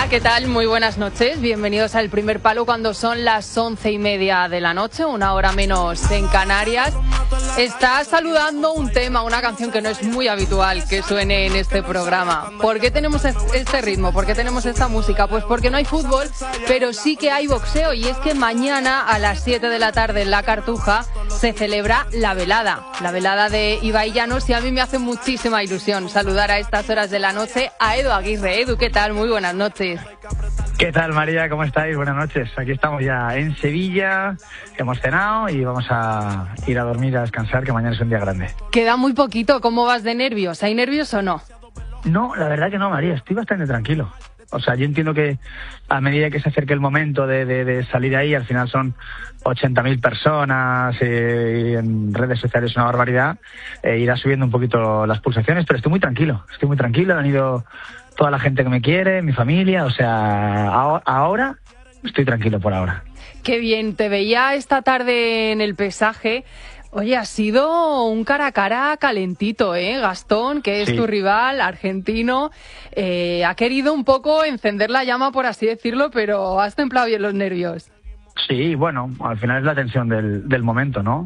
Hola, ¿qué tal? Muy buenas noches. Bienvenidos al Primer Palo cuando son las 11:30 de la noche, una hora menos en Canarias. Está saludando un tema, una canción que no es muy habitual que suene en este programa. ¿Por qué tenemos este ritmo? ¿Por qué tenemos esta música? Pues porque no hay fútbol, pero sí que hay boxeo. Y es que mañana a las 7 de la tarde en La Cartuja se celebra la velada de Ibai Llanos, y a mí me hace muchísima ilusión saludar a estas horas de la noche a Edu Aguirre. Edu, ¿qué tal? Muy buenas noches. ¿Qué tal, María? ¿Cómo estáis? Buenas noches. Aquí estamos ya en Sevilla, hemos cenado y vamos a ir a dormir, a descansar, que mañana es un día grande. Queda muy poquito. ¿Cómo vas de nervios? ¿Hay nervios o no? No, la verdad que no, María. Estoy bastante tranquilo. O sea, yo entiendo que a medida que se acerque el momento de salir ahí, al final son 80.000 personas y en redes sociales una barbaridad, irá subiendo un poquito las pulsaciones, pero estoy muy tranquilo, han ido toda la gente que me quiere, mi familia, o sea, ahora estoy tranquilo por ahora. Qué bien, te veía esta tarde en el pesaje. Oye, ha sido un cara a cara calentito, ¿eh? Gastón, que es Sí. Tu rival, argentino, ha querido un poco encender la llama, por así decirlo, pero has templado bien los nervios. Sí, bueno, al final es la tensión del momento, ¿no?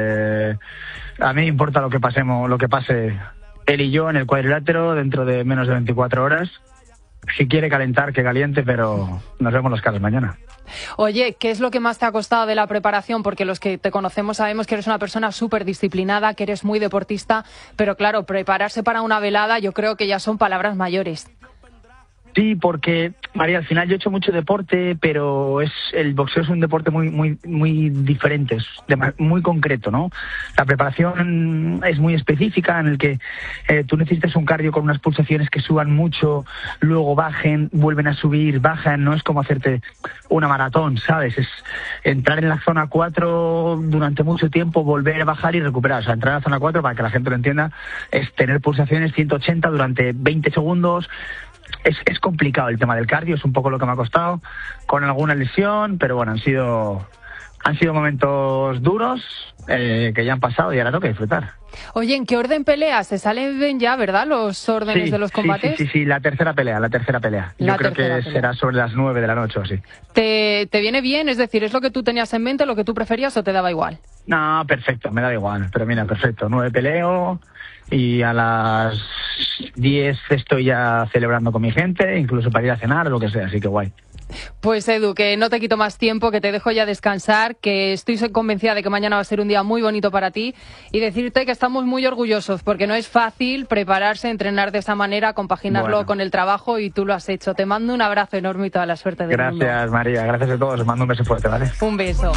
A mí me importa lo que pase él y yo en el cuadrilátero dentro de menos de 24 horas. Si quiere calentar, que caliente, pero nos vemos las caras mañana. Oye, ¿qué es lo que más te ha costado de la preparación? Porque los que te conocemos sabemos que eres una persona súper disciplinada, que eres muy deportista, pero claro, prepararse para una velada yo creo que ya son palabras mayores. Sí, porque, María, al final yo he hecho mucho deporte, pero el boxeo es un deporte muy diferente, muy concreto, ¿no? La preparación es muy específica, en el que tú necesitas un cardio con unas pulsaciones que suban mucho, luego bajen, vuelven a subir, bajan, no es como hacerte una maratón, ¿sabes? Es entrar en la zona 4 durante mucho tiempo, volver a bajar y recuperar. O sea, entrar en la zona 4, para que la gente lo entienda, es tener pulsaciones 180 durante 20 segundos. Es complicado el tema del cardio, es un poco lo que me ha costado, con alguna lesión, pero bueno, han sido momentos duros que ya han pasado y ahora toca disfrutar. Oye, ¿en qué orden peleas? ¿Se salen ya, verdad, los órdenes de los combates? Sí, la tercera pelea. Yo creo que será sobre las 9 de la noche o así. ¿Te viene bien? Es decir, ¿es lo que tú tenías en mente, lo que tú preferías o te daba igual? No, perfecto, me da igual, pero mira, perfecto, 9 peleo y a las 10 estoy ya celebrando con mi gente, incluso para ir a cenar o lo que sea, así que guay. Pues Edu, que no te quito más tiempo, que te dejo ya descansar, que estoy convencida de que mañana va a ser un día muy bonito para ti, y decirte que estamos muy orgullosos porque no es fácil prepararse, entrenar de esa manera, compaginarlo con el trabajo, y tú lo has hecho. Te mando un abrazo enorme y toda la suerte del mundo. Gracias, María, gracias a todos, os mando un beso fuerte, ¿vale? Un beso.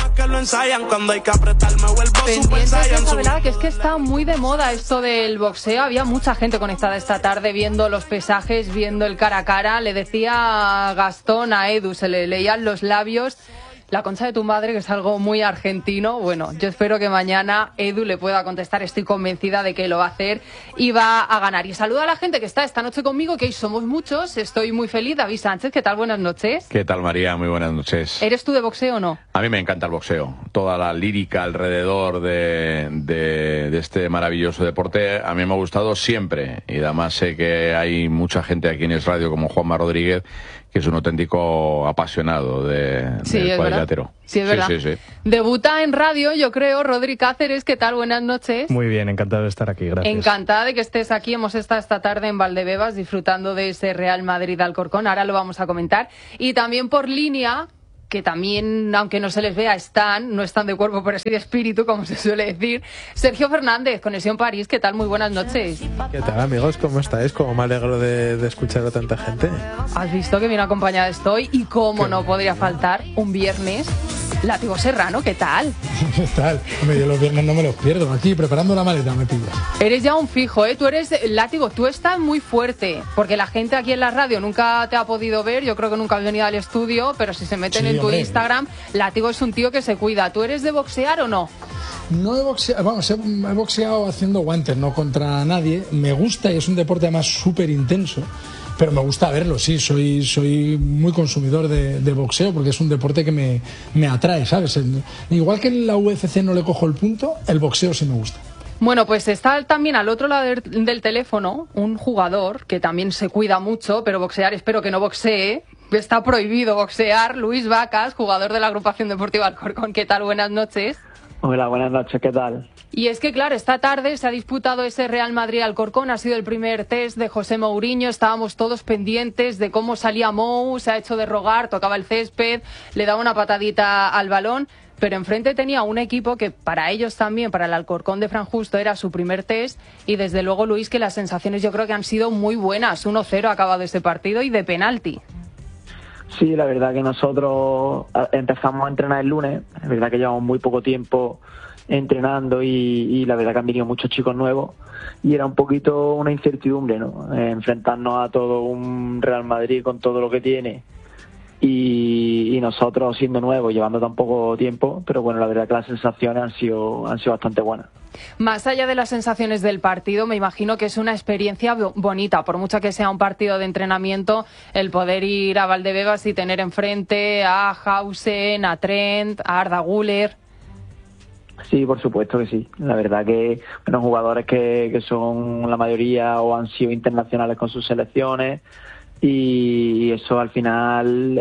Pendientes de esta velada, que es que está muy de moda esto del boxeo. Había mucha gente conectada esta tarde viendo los pesajes, viendo el cara a cara. Le decía Gastón a Edu, se le leían los labios, la concha de tu madre, que es algo muy argentino. Bueno, yo espero que mañana Edu le pueda contestar, estoy convencida de que lo va a hacer y va a ganar. Y saludo a la gente que está esta noche conmigo, que hoy somos muchos, estoy muy feliz. David Sánchez, ¿qué tal? Buenas noches. ¿Qué tal, María? Muy buenas noches. ¿Eres tú de boxeo o no? A mí me encanta el boxeo, toda la lírica alrededor de este maravilloso deporte, a mí me ha gustado siempre, y además sé que hay mucha gente aquí en Es Radio como Juanma Rodríguez, que es un auténtico apasionado del cuadrilátero. Sí, es verdad. Sí. Debuta en radio, yo creo, Rodri Cáceres. ¿Qué tal? Buenas noches. Muy bien, encantado de estar aquí, gracias. Encantada de que estés aquí. Hemos estado esta tarde en Valdebebas disfrutando de ese Real Madrid-Alcorcón. Ahora lo vamos a comentar. Y también por línea, que también, aunque no se les vea, no están de cuerpo, pero sí de espíritu, como se suele decir. Sergio Fernández, Conexión París, ¿qué tal? Muy buenas noches. ¿Qué tal, amigos? ¿Cómo estáis? Cómo me alegro de escuchar a tanta gente. Has visto que bien acompañada estoy, y cómo no podría faltar un viernes. Látigo Serrano, ¿qué tal? ¿Qué tal? Hombre, yo los viernes no me los pierdo. Aquí, preparando la maleta, me pillas. Eres ya un fijo, ¿eh? Tú eres, Látigo, tú estás muy fuerte, porque la gente aquí en la radio nunca te ha podido ver, yo creo que nunca has venido al estudio, pero si se meten en tu Instagram, Látigo es un tío que se cuida. ¿Tú eres de boxear o no? No he boxeado, vamos, he boxeado haciendo guantes, no contra nadie. Me gusta y es un deporte además súper intenso. Pero me gusta verlo, sí, soy muy consumidor de boxeo porque es un deporte que me atrae, ¿sabes? Igual que en la UFC no le cojo el punto, el boxeo sí me gusta. Bueno, pues está también al otro lado del teléfono un jugador que también se cuida mucho, pero boxear espero que no boxee, está prohibido boxear. Luis Vacas, jugador de la agrupación deportiva Alcorcón. ¿Qué tal? Buenas noches. Hola, buenas noches, ¿qué tal? Y es que, claro, esta tarde se ha disputado ese Real Madrid-Alcorcón, ha sido el primer test de José Mourinho, estábamos todos pendientes de cómo salía Mou, se ha hecho de rogar, tocaba el césped, le daba una patadita al balón, pero enfrente tenía un equipo que para ellos también, para el Alcorcón de Fran Justo, era su primer test, y desde luego, Luis, que las sensaciones yo creo que han sido muy buenas, 1-0 ha acabado ese partido y de penalti. Sí, la verdad que nosotros empezamos a entrenar el lunes, es verdad que llevamos muy poco tiempo entrenando y la verdad que han venido muchos chicos nuevos y era un poquito una incertidumbre, ¿no? Enfrentarnos a todo un Real Madrid con todo lo que tiene y nosotros siendo nuevos, llevando tan poco tiempo, pero bueno, la verdad que las sensaciones han sido bastante buenas. Más allá de las sensaciones del partido, me imagino que es una experiencia bonita, por mucho que sea un partido de entrenamiento, el poder ir a Valdebebas y tener enfrente a Hausen, a Trent, a Arda Güler. Sí, por supuesto que sí. La verdad que bueno, jugadores que son la mayoría o han sido internacionales con sus selecciones y eso al final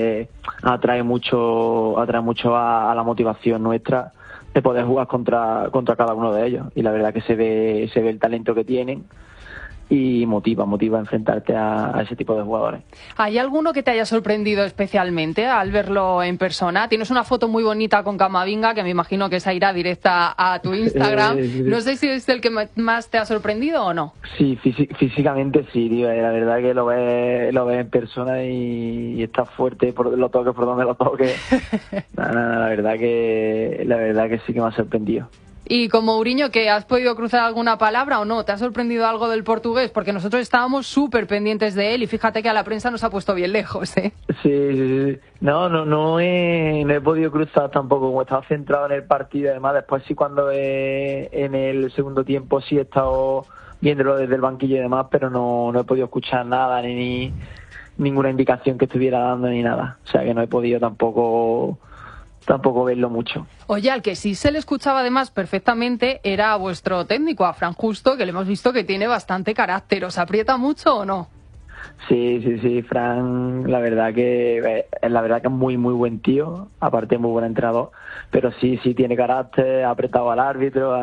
atrae mucho a la motivación nuestra de poder jugar contra cada uno de ellos y la verdad que se ve el talento que tienen y motiva a enfrentarte a ese tipo de jugadores. ¿Hay alguno que te haya sorprendido especialmente al verlo en persona? Tienes una foto muy bonita con Camavinga que me imagino que esa irá directa a tu Instagram. No sé si es el que más te ha sorprendido o no. Sí, físicamente sí, tío. La verdad que lo ves en persona y está fuerte por lo toques, por donde lo toques. La verdad que sí que me ha sorprendido. Y con Mourinho, ¿que has podido cruzar alguna palabra o no? ¿Te ha sorprendido algo del portugués? Porque nosotros estábamos súper pendientes de él y fíjate que a la prensa nos ha puesto bien lejos, ¿eh? Sí. No he podido cruzar tampoco, como estaba centrado en el partido. Además, después sí cuando en el segundo tiempo sí he estado viéndolo desde el banquillo y demás, pero no he podido escuchar nada ni ninguna indicación que estuviera dando ni nada. O sea que no he podido tampoco verlo mucho. Oye, al que sí se le escuchaba además perfectamente era a vuestro técnico, a Fran Justo, que le hemos visto que tiene bastante carácter. ¿Os aprieta mucho o no? Sí, Fran, la verdad que es muy buen tío, aparte muy buen entrenador, pero sí tiene carácter, ha apretado al árbitro,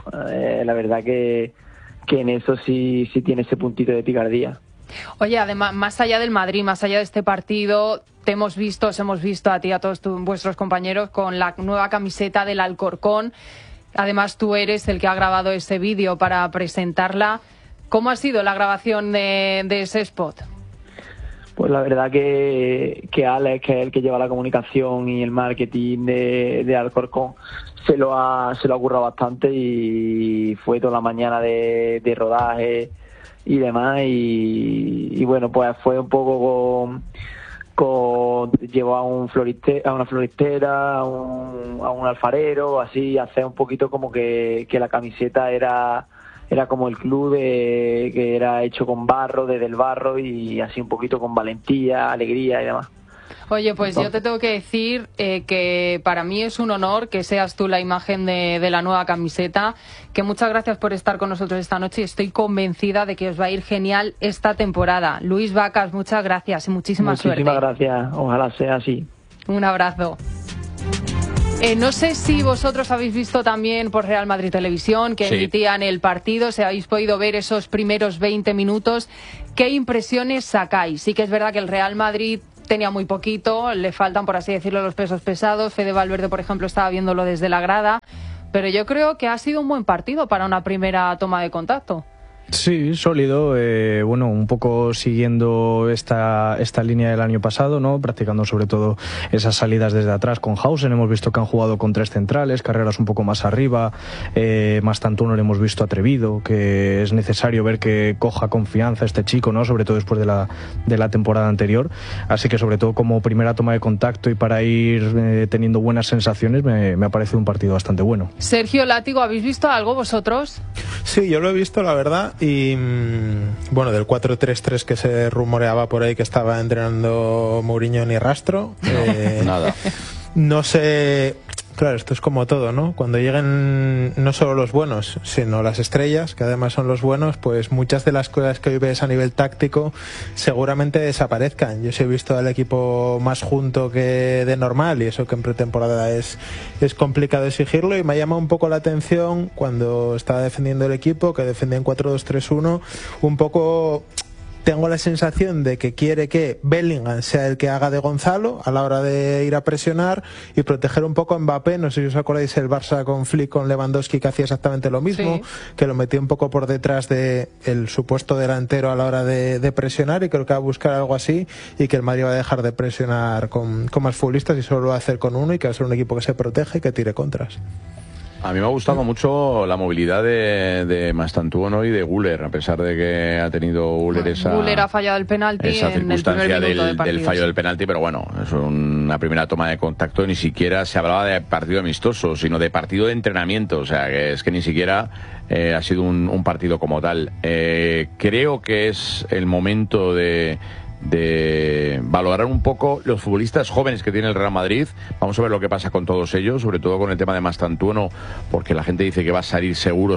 la verdad que en eso sí tiene ese puntito de picardía. Oye, además, más allá del Madrid, más allá de este partido, os hemos visto a ti y a todos vuestros compañeros con la nueva camiseta del Alcorcón. Además, tú eres el que ha grabado ese vídeo para presentarla. ¿Cómo ha sido la grabación de ese spot? Pues la verdad que Alex, que es el que lleva la comunicación y el marketing de Alcorcón, se lo ha currado bastante y fue toda la mañana de rodaje y demás y bueno, pues fue un poco llevó a una floristera, a un alfarero, así, hacer un poquito como que la camiseta era como el club que era hecho con barro, desde el barro y así un poquito con valentía, alegría y demás. Oye, pues yo te tengo que decir que para mí es un honor que seas tú la imagen de la nueva camiseta, que muchas gracias por estar con nosotros esta noche y estoy convencida de que os va a ir genial esta temporada. Luis Vacas, muchas gracias y muchísima suerte. Muchísimas gracias, ojalá sea así. Un abrazo. No sé si vosotros habéis visto también por Real Madrid Televisión que emitían el partido, si habéis podido ver esos primeros 20 minutos. ¿Qué impresiones sacáis? Sí que es verdad que el Real Madrid tenía muy poquito, le faltan, por así decirlo, los pesos pesados. Fede Valverde, por ejemplo, estaba viéndolo desde la grada, pero yo creo que ha sido un buen partido para una primera toma de contacto. Sí, sólido, bueno, un poco siguiendo esta línea del año pasado, ¿no? Practicando sobre todo esas salidas desde atrás con Hausen. Hemos visto que han jugado con 3 centrales, carreras un poco más arriba, más tanto uno le hemos visto atrevido, que es necesario ver que coja confianza este chico, ¿no? Sobre todo después de la temporada anterior. Así que sobre todo como primera toma de contacto y para ir teniendo buenas sensaciones, me ha parecido un partido bastante bueno. Sergio Látigo, ¿habéis visto algo vosotros? Sí, yo lo he visto, la verdad. Y bueno, del 4-3-3 que se rumoreaba por ahí que estaba entrenando Mourinho ni rastro. Nada. No sé, Claro, esto es como todo, ¿no? Cuando lleguen no solo los buenos, sino las estrellas, que además son los buenos, pues muchas de las cosas que hoy ves a nivel táctico seguramente desaparezcan. Yo sí he visto al equipo más junto que de normal, y eso que en pretemporada es complicado exigirlo, y me ha llamado un poco la atención cuando estaba defendiendo el equipo, que defendía en 4-2-3-1, un poco... Tengo la sensación de que quiere que Bellingham sea el que haga de Gonzalo a la hora de ir a presionar y proteger un poco a Mbappé. No sé si os acordáis el Barça con Flick, con Lewandowski, que hacía exactamente lo mismo, sí, que lo metió un poco por detrás de el supuesto delantero a la hora de presionar, y creo que va a buscar algo así, y que el Madrid va a dejar de presionar con más futbolistas y solo lo va a hacer con uno, y que va a ser un equipo que se protege y que tire contras. A mí me ha gustado mucho la movilidad de Mastantuono y de Güler, a pesar de que ha tenido Güler Güler ha fallado el penalti en el primer minuto del partido, del fallo del penalti, pero bueno, es una primera toma de contacto. Ni siquiera se hablaba de partido amistoso, sino de partido de entrenamiento. O sea, que es que ni siquiera ha sido un partido como tal. Creo que es el momento de valorar un poco los futbolistas jóvenes que tiene el Real Madrid. Vamos a ver lo que pasa con todos ellos, sobre todo con el tema de Mastantuono, porque la gente dice que va a salir seguro,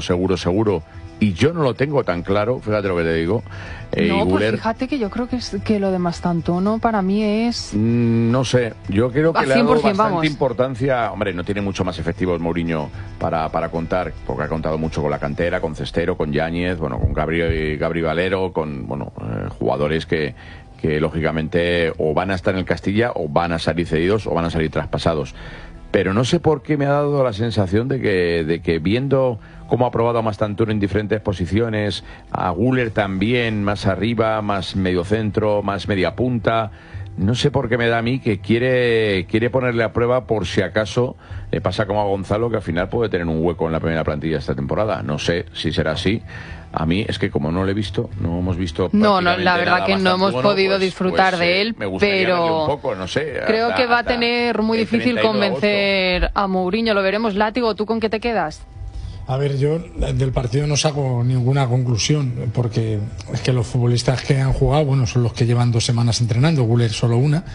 y yo no lo tengo tan claro, fíjate lo que te digo. No, pues fíjate que yo creo que lo de Mastantuono para mí es... no sé, yo creo que le ha dado bastante importancia. Hombre, no tiene mucho más efectivos Mourinho para contar, porque ha contado mucho con la cantera, con Cestero, con Yáñez, bueno, con Gabri Valero, con jugadores que lógicamente o van a estar en el Castilla, o van a salir cedidos, o van a salir traspasados. Pero no sé por qué me ha dado la sensación de que viendo cómo ha probado a Mastantuono en diferentes posiciones, a Güler también más arriba, más medio centro, más media punta, no sé por qué me da a mí que quiere ponerle a prueba por si acaso le pasa como a Gonzalo, que al final puede tener un hueco en la primera plantilla esta temporada. No sé si será así. A mí es que como no lo he visto, no hemos visto... No, la verdad que no hemos podido disfrutar de él, me gustaría pero un poco, no sé, creo que va a tener muy difícil convencer a Mourinho. Lo veremos. Látigo, ¿tú con qué te quedas? A ver, yo del partido no saco ninguna conclusión, porque es que los futbolistas que han jugado, bueno, son los que llevan 2 semanas entrenando, Güler solo una,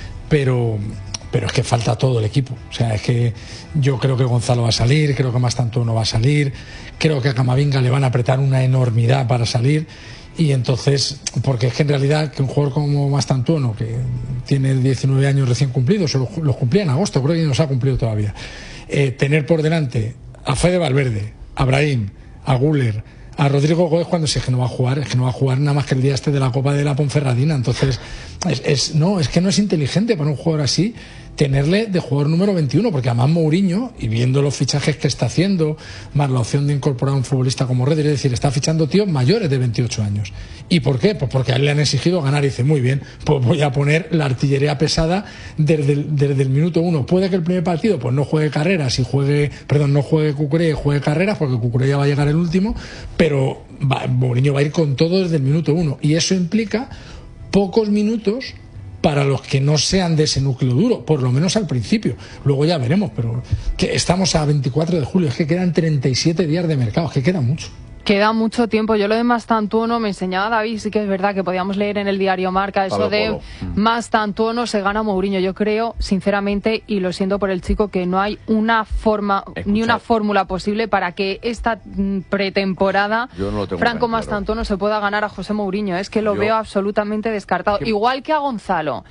pero es que falta todo el equipo. O sea, es que yo creo que Gonzalo va a salir, creo que Mastantuono va a salir, creo que a Camavinga le van a apretar una enormidad para salir, y entonces, porque es que en realidad que un jugador como Mastantuono, que tiene 19 años recién cumplidos, los cumplía en agosto, creo que no los ha cumplido todavía, tener por delante a Fede Valverde, a Brahim, a Güler, a Rodrigo Góez, cuando es que no va a jugar nada más que el día de la Copa de la Ponferradina. Entonces es que no es inteligente para un jugador así tenerle de jugador número 21, porque además Mourinho, y viendo los fichajes que está haciendo, más la opción de incorporar a un futbolista como Rodri, es decir, está fichando tíos mayores de 28 años. ¿Y por qué? Pues porque a él le han exigido ganar, y dice, muy bien, pues voy a poner la artillería pesada desde el minuto 1. Puede que el primer partido pues no juegue carreras no juegue Cucurella y juegue carreras, porque Cucurella va a llegar el último, pero Mourinho va a ir con todo desde el minuto 1, y eso implica pocos minutos para los que no sean de ese núcleo duro, por lo menos al principio. Luego ya veremos, pero que estamos a 24 de julio, es que quedan 37 días de mercado, es que queda mucho. Queda mucho tiempo. Yo lo de Mastantuono, me enseñaba David, sí que es verdad que podíamos leer en el diario Marca eso de Mastantuono se gana Mourinho. Yo creo, sinceramente, y lo siento por el chico, que no hay una forma ni una fórmula posible para que esta pretemporada Franco Mastantuono se pueda ganar a José Mourinho. Es que lo veo absolutamente descartado. Igual que a Gonzalo.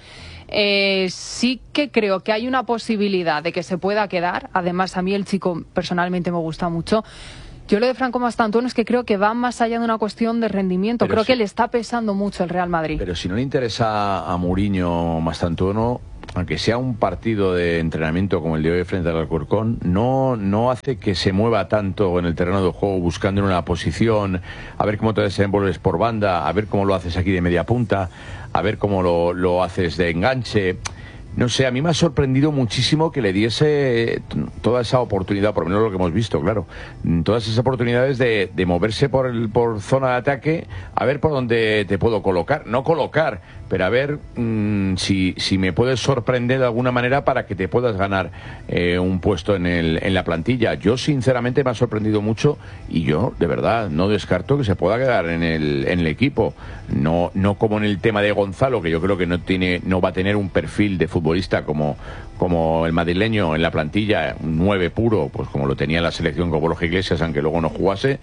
Sí que creo que hay una posibilidad de que se pueda quedar. Además, a mí el chico personalmente me gusta mucho. Yo lo de Franco Mastantuono es que creo que va más allá de una cuestión de rendimiento. Creo que le está pesando mucho el Real Madrid. Pero si no le interesa a Mourinho Mastantuono, aunque sea un partido de entrenamiento como el de hoy frente al Alcorcón, no hace que se mueva tanto en el terreno de juego buscando en una posición, a ver cómo te desenvuelves por banda, a ver cómo lo haces aquí de media punta, a ver cómo lo haces de enganche. No sé, a mí me ha sorprendido muchísimo que le diese toda esa oportunidad, por lo menos lo que hemos visto, claro, todas esas oportunidades de moverse por zona de ataque, a ver por dónde te puedo colocar, no colocar, pero a ver si me puedes sorprender de alguna manera para que te puedas ganar un puesto en la plantilla. Yo sinceramente me ha sorprendido mucho, y yo de verdad no descarto que se pueda quedar en el equipo, no como en el tema de Gonzalo, que yo creo que no va a tener un perfil de futbolista futbolista como el madrileño en la plantilla, un 9 puro, pues como lo tenía la selección con Borja Iglesias, aunque luego no jugase.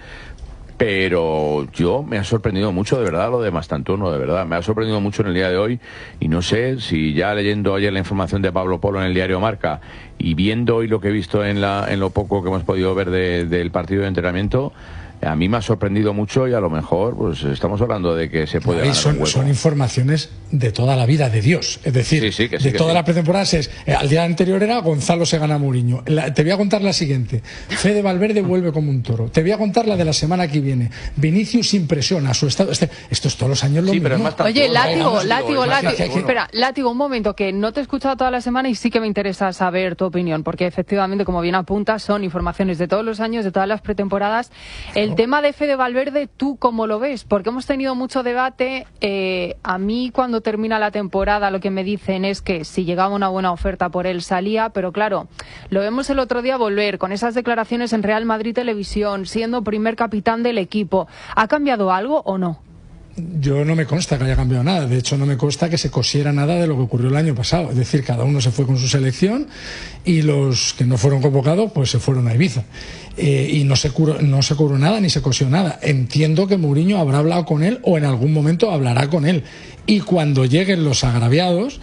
Pero yo me ha sorprendido mucho, de verdad, lo de Mastantuono, de verdad. Me ha sorprendido mucho en el día de hoy y no sé si ya leyendo ayer la información de Pablo Polo en el diario Marca y viendo hoy lo que he visto en lo poco que hemos podido ver del partido de entrenamiento, a mí me ha sorprendido mucho y a lo mejor pues estamos hablando de que se puede ganar son informaciones de toda la vida de Dios, es decir, de toda la pretemporada. Al día anterior era Gonzalo se gana a Mourinho. Te voy a contar la siguiente: Fede Valverde vuelve como un toro. Te voy a contar la de la semana que viene. Vinicius impresiona su estado. Esto es todos los años lo mismo. Oye, Látigo, un momento, que no te he escuchado toda la semana y sí que me interesa saber tu opinión, porque efectivamente, como bien apuntas, son informaciones de todos los años, de todas las pretemporadas. El tema de Fede Valverde, ¿tú cómo lo ves? Porque hemos tenido mucho debate. A mí, cuando termina la temporada, lo que me dicen es que si llegaba una buena oferta por él salía, pero claro, lo vemos el otro día volver con esas declaraciones en Real Madrid Televisión, siendo primer capitán del equipo. ¿Ha cambiado algo o no? Yo no me consta que haya cambiado nada. De hecho, no me consta que se cosiera nada de lo que ocurrió el año pasado. Es decir, cada uno se fue con su selección y los que no fueron convocados pues se fueron a Ibiza. Y no se curó nada ni se cosió nada. Entiendo que Mourinho habrá hablado con él o en algún momento hablará con él. Y cuando lleguen los agraviados,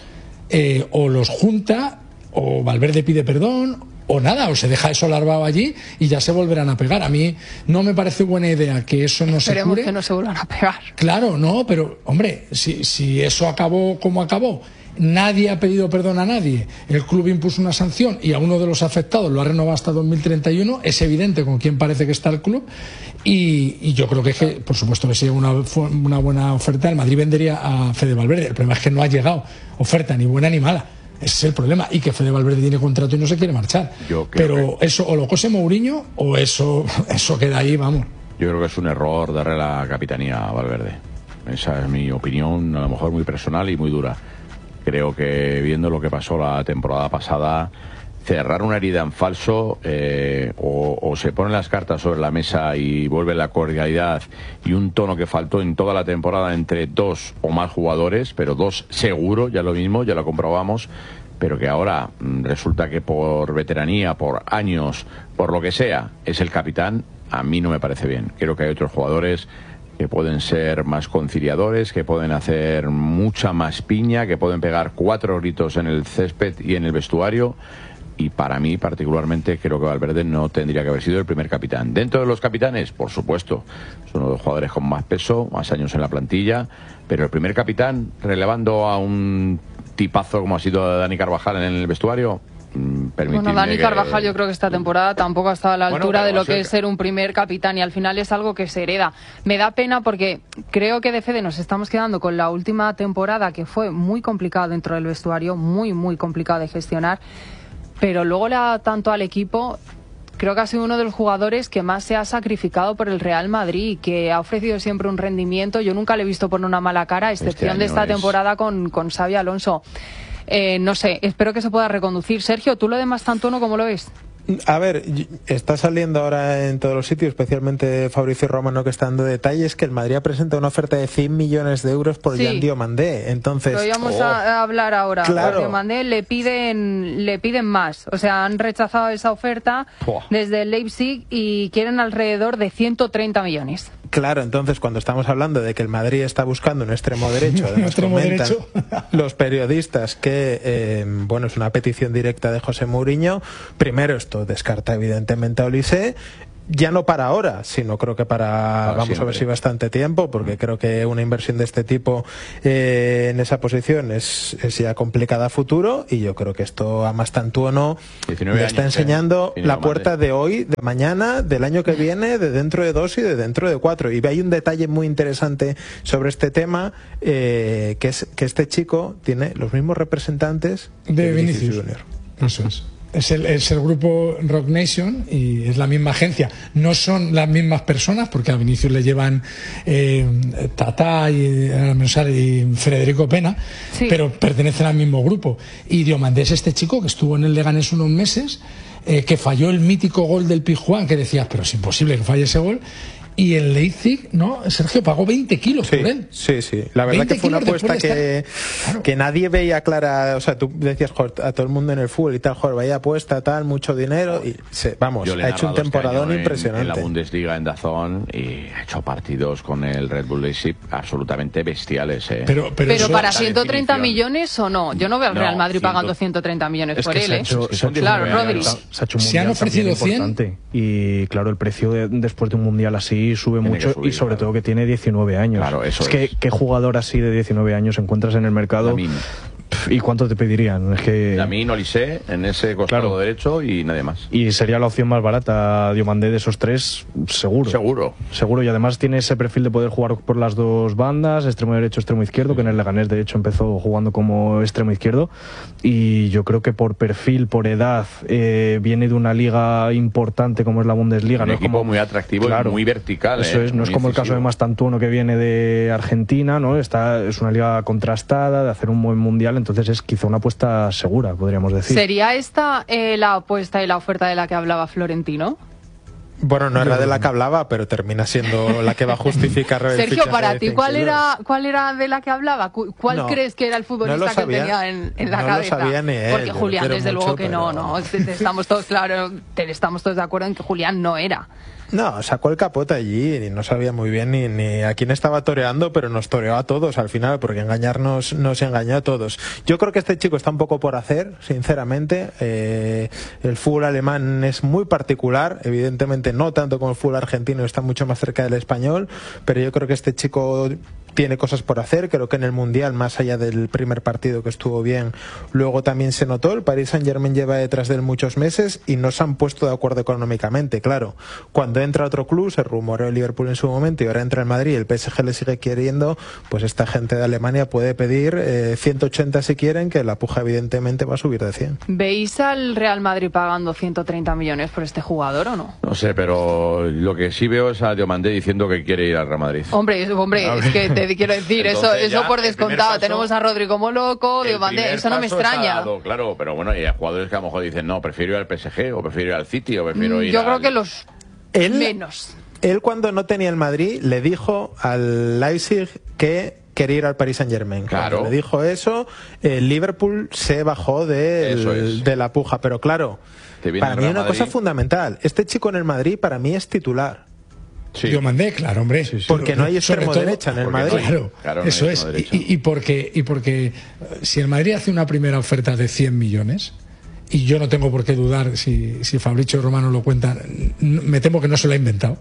o los junta, o Valverde pide perdón, o nada, o se deja eso larvado allí y ya se volverán a pegar. A mí no me parece buena idea que eso no se cure. Esperemos que no se vuelvan a pegar. Claro, no, pero hombre, si eso acabó como acabó, nadie ha pedido perdón a nadie, el club impuso una sanción y a uno de los afectados lo ha renovado hasta 2031, es evidente con quién parece que está el club y yo creo que por supuesto que si llega una buena oferta, el Madrid vendería a Fede Valverde. El problema es que no ha llegado oferta ni buena ni mala. Ese es el problema, y que Fede Valverde tiene contrato y no se quiere marchar. Pero eso o lo cose Mourinho o eso queda ahí, vamos. Yo creo que es un error darle la capitanía a Valverde. Esa es mi opinión, a lo mejor muy personal y muy dura. Creo que viendo lo que pasó la temporada pasada, cerrar una herida en falso, o se ponen las cartas sobre la mesa y vuelve la cordialidad y un tono que faltó en toda la temporada entre dos o más jugadores, pero dos seguro, ya lo mismo, ya lo comprobamos, pero que ahora resulta que por veteranía, por años, por lo que sea, es el capitán. A mí no me parece bien. Creo que hay otros jugadores que pueden ser más conciliadores, que pueden hacer mucha más piña, que pueden pegar 4 gritos en el césped y en el vestuario. Y para mí, particularmente, creo que Valverde no tendría que haber sido el primer capitán. Dentro de los capitanes, por supuesto, son uno de los jugadores con más peso, más años en la plantilla, pero el primer capitán, relevando a un tipazo como ha sido Dani Carvajal en el vestuario, bueno, Dani Carvajal yo creo que esta temporada tampoco ha estado a la altura de lo que es ser un primer capitán, y al final es algo que se hereda. Me da pena porque creo que de Fede nos estamos quedando con la última temporada, que fue muy complicada dentro del vestuario, muy, muy complicada de gestionar, pero luego le ha dado tanto al equipo. Creo que ha sido uno de los jugadores que más se ha sacrificado por el Real Madrid, que ha ofrecido siempre un rendimiento. Yo nunca le he visto poner una mala cara, a excepción de esta temporada con Xabi Alonso. No sé, espero que se pueda reconducir. Sergio, ¿tú lo de Mastantuono cómo lo ves? A ver, está saliendo ahora en todos los sitios, especialmente Fabrizio Romano, que está dando detalles, que el Madrid presenta una oferta de 100 millones de euros por Jan Diomandé. Entonces, lo íbamos a hablar ahora. Claro. Por Diomandé le piden más. O sea, han rechazado esa oferta desde el Leipzig y quieren alrededor de 130 millones. Claro, entonces cuando estamos hablando de que el Madrid está buscando un extremo derecho, además comentan los periodistas que bueno, es una petición directa de José Mourinho. Primero, esto descarta evidentemente a Olise, ya no para ahora, sino creo que vamos siempre. A ver si bastante tiempo, porque creo que una inversión de este tipo en esa posición es ya complicada a futuro, y yo creo que esto a Mastantuono le está enseñando la puerta de hoy, de mañana, del año que viene, de dentro de 2 y de dentro de 4. Y hay un detalle muy interesante sobre este tema, que es que este chico tiene los mismos representantes de Vinicius Junior. Eso es. Es el grupo Rock Nation y es la misma agencia. No son las mismas personas, porque a Vinicius le llevan Tata y Federico Pena, pero pertenecen al mismo grupo. Y Diomandé es este chico que estuvo en el Leganés unos meses, que falló el mítico gol del Pizjuán, que decías, pero es imposible que falle ese gol. y el Leipzig, ¿no? Sergio pagó 20 kilos por él. Sí. La verdad que fue una apuesta que nadie veía clara. O sea, tú decías, joder, a todo el mundo en el fútbol y tal, joder, vaya apuesta, tal, mucho dinero. Y ha hecho un temporadón impresionante. En la Bundesliga, en DAZN, y ha hecho partidos con el Red Bull Leipzig absolutamente bestiales. Pero para 130 millones o no. Yo no veo al Real Madrid pagando 130 millones por él. Claro, Rodri. Se han ofrecido 100. Y claro, el precio después de un mundial así sube mucho, y sobre todo que tiene 19 años. Claro, eso es. ¿Qué jugador así de 19 años encuentras en el mercado? ¿Y cuánto te pedirían? Es que Lamine, Olise en ese costado derecho y nadie más. Y sería la opción más barata, Diomandé, de esos tres, seguro. Y además tiene ese perfil de poder jugar por las dos bandas, extremo derecho, extremo izquierdo, que en el Leganés de hecho empezó jugando como extremo izquierdo, y yo creo que por perfil, por edad, viene de una liga importante como es la Bundesliga. Un equipo muy atractivo y muy vertical. Eso es, no es como el caso de Mastantuono, que viene de Argentina, ¿no? Es una liga contrastada, de hacer un buen mundial. Entonces es quizá una apuesta segura, podríamos decir. ¿Sería esta la apuesta y la oferta de la que hablaba Florentino? Bueno, no es la de la que hablaba, pero termina siendo la que va a justificar el Sergio, para ti, ¿cuál era de la que hablaba? ¿Cuál crees que era el futbolista que tenía en la cabeza? No lo sabía ni él. Porque Julián, desde luego que no. Estamos todos de acuerdo en que Julián no era. No, sacó el capote allí y no sabía muy bien ni a quién estaba toreando, pero nos toreó a todos al final, porque engañarnos nos engañó a todos. Yo creo que este chico está un poco por hacer, sinceramente. El fútbol alemán es muy particular, evidentemente no tanto como el fútbol argentino, está mucho más cerca del español, pero yo creo que este chico tiene cosas por hacer. Creo que en el Mundial, más allá del primer partido que estuvo bien, luego también se notó. El Paris Saint-Germain lleva detrás de él muchos meses y no se han puesto de acuerdo económicamente. Claro, cuando entra otro club, se rumoreó el Liverpool en su momento y ahora entra el Madrid y el PSG le sigue queriendo, pues esta gente de Alemania puede pedir 180 si quieren, que la puja evidentemente va a subir de 100. ¿Veis al Real Madrid pagando 130 millones por este jugador o no? No sé, pero lo que sí veo es a Diomandé diciendo que quiere ir al Real Madrid. Hombre, es que te quiero decir, eso por descontado. Tenemos a Rodri como loco, Diomandé, eso no me extraña. Claro, pero bueno, hay jugadores que a lo mejor dicen, no, prefiero ir al PSG, o prefiero ir al City, o prefiero ir Yo creo que los menos. Él, cuando no tenía el Madrid, le dijo al Leipzig que quería ir al Paris Saint-Germain. Claro. Cuando le dijo eso, el Liverpool se bajó de la puja. Pero claro, para mí una cosa fundamental, este chico en el Madrid para mí es titular. Sí. Yo mandé, claro, hombre. Porque no hay extremo derecha en el Madrid. Claro, eso es. Y porque si el Madrid hace una primera oferta de 100 millones, y yo no tengo por qué dudar si Fabrizio Romano lo cuenta, me temo que no se lo ha inventado,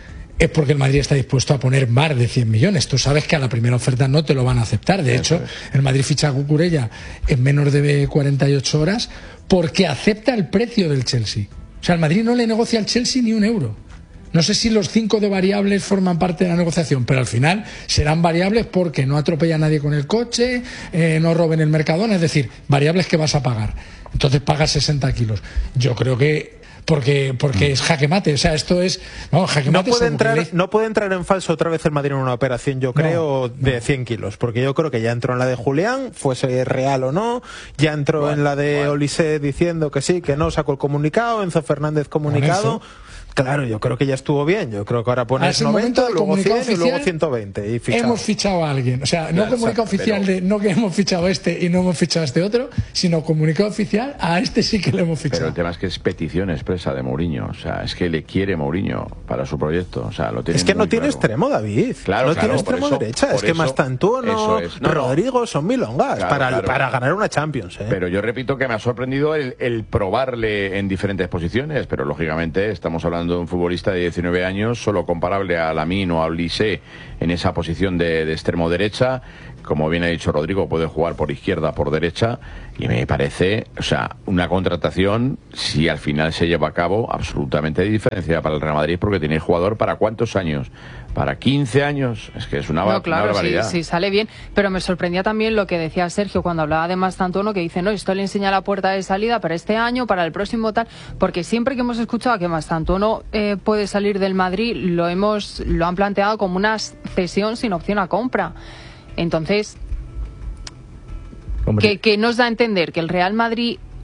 es porque el Madrid está dispuesto a poner más de 100 millones. Tú sabes que a la primera oferta no te lo van a aceptar. De hecho, el Madrid ficha a Cucurella en menos de 48 horas porque acepta el precio del Chelsea. O sea, el Madrid no le negocia al Chelsea ni un euro. No sé si los 5 de variables forman parte de la negociación, pero al final serán variables porque no atropella a nadie con el coche, no roben el Mercadona, es decir, variables que vas a pagar. Entonces pagas 60 kilos. Yo creo que porque es jaque mate, o sea, esto es jaque mate. No puede entrar en falso otra vez el Madrid en una operación, yo creo, de 100 kilos, porque yo creo que ya entró en la de Julián, fuese real o no, ya entró en la de Olise diciendo que sí, que no, sacó el comunicado, Enzo Fernández comunicado. Claro, yo creo que ya estuvo bien. Yo creo que ahora pones 90, luego 100 y luego 120. Y hemos fichado a alguien. O sea, no comunicado oficial no que hemos fichado a este y no hemos fichado a este otro, sino comunicado oficial a este sí que le hemos fichado. Pero el tema es que es petición expresa de Mourinho. O sea, es que le quiere Mourinho para su proyecto. O sea, lo tiene. Es que no tiene extremo, David. Claro, no tiene extremo derecha. Es que Mastantuono, Rodrigo son milongas para ganar una Champions. Pero yo repito que me ha sorprendido el probarle en diferentes posiciones. Pero lógicamente estamos hablando de un futbolista de 19 años, solo comparable a Lamine o a Olise en esa posición de extremo derecha. Como bien ha dicho Rodrigo, puede jugar por izquierda, por derecha, y me parece, o sea, una contratación, si al final se lleva a cabo, absolutamente diferenciada para el Real Madrid, porque tiene jugador para ¿cuántos años? Para 15 años, es que es una barbaridad. Sí, sale bien, pero me sorprendía también lo que decía Sergio cuando hablaba de Mastantuono, que dice, no, esto le enseña la puerta de salida para este año, para el próximo tal, porque siempre que hemos escuchado que Mastantuono puede salir del Madrid, lo han planteado como una cesión sin opción a compra. Entonces, ¿qué nos da a entender? Que el Real Madrid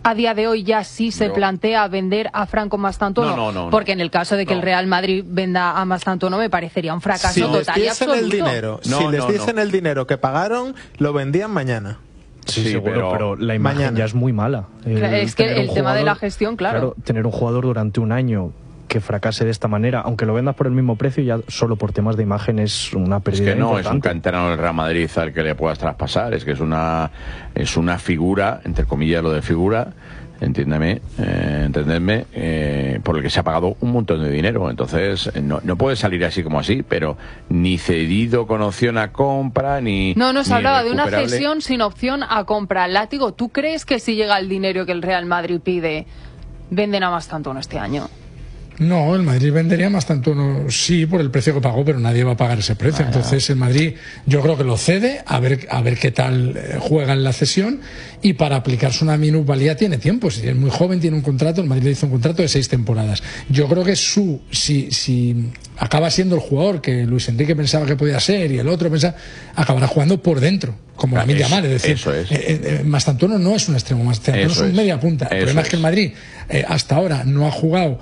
a día de hoy ya sí se plantea vender a Franco Mastantuono? No. Porque en el caso de que el Real Madrid venda a Mastantuono me parecería un fracaso total y absoluto. Si les diesen el dinero que pagaron, lo vendían mañana. Sí, seguro, pero la imagen ya es muy mala. Es que el tema de la gestión, claro. Tener un jugador durante un año que fracase de esta manera, aunque lo vendas por el mismo precio, ya solo por temas de imagen es una pérdida. Es que no importante. es un canterano del Real Madrid al que le puedas traspasar, es que es una figura, entre comillas lo de figura, entendedme, por el que se ha pagado un montón de dinero. Entonces no puede salir así como así, pero ni cedido con opción a compra, ni... No se hablaba de una cesión sin opción a compra. Látigo, ¿tú crees que si llega el dinero que el Real Madrid pide, venden a Mastantuono este año? No, el Madrid vendería Mastantuono, sí, por el precio que pagó, pero nadie va a pagar ese precio. Entonces el Madrid, yo creo que lo cede, a ver qué tal juega en la cesión, y para aplicarse una minusvalía tiene tiempo. Si es muy joven, tiene un contrato, el Madrid le hizo un contrato de 6 temporadas. Yo creo que si acaba siendo el jugador que Luis Enrique pensaba que podía ser y el otro pensaba, acabará jugando por dentro, como Lamine Yamal. Es decir, Mastantuono no es un extremo, Mastantuono es un media punta. El problema es que el Madrid hasta ahora no ha jugado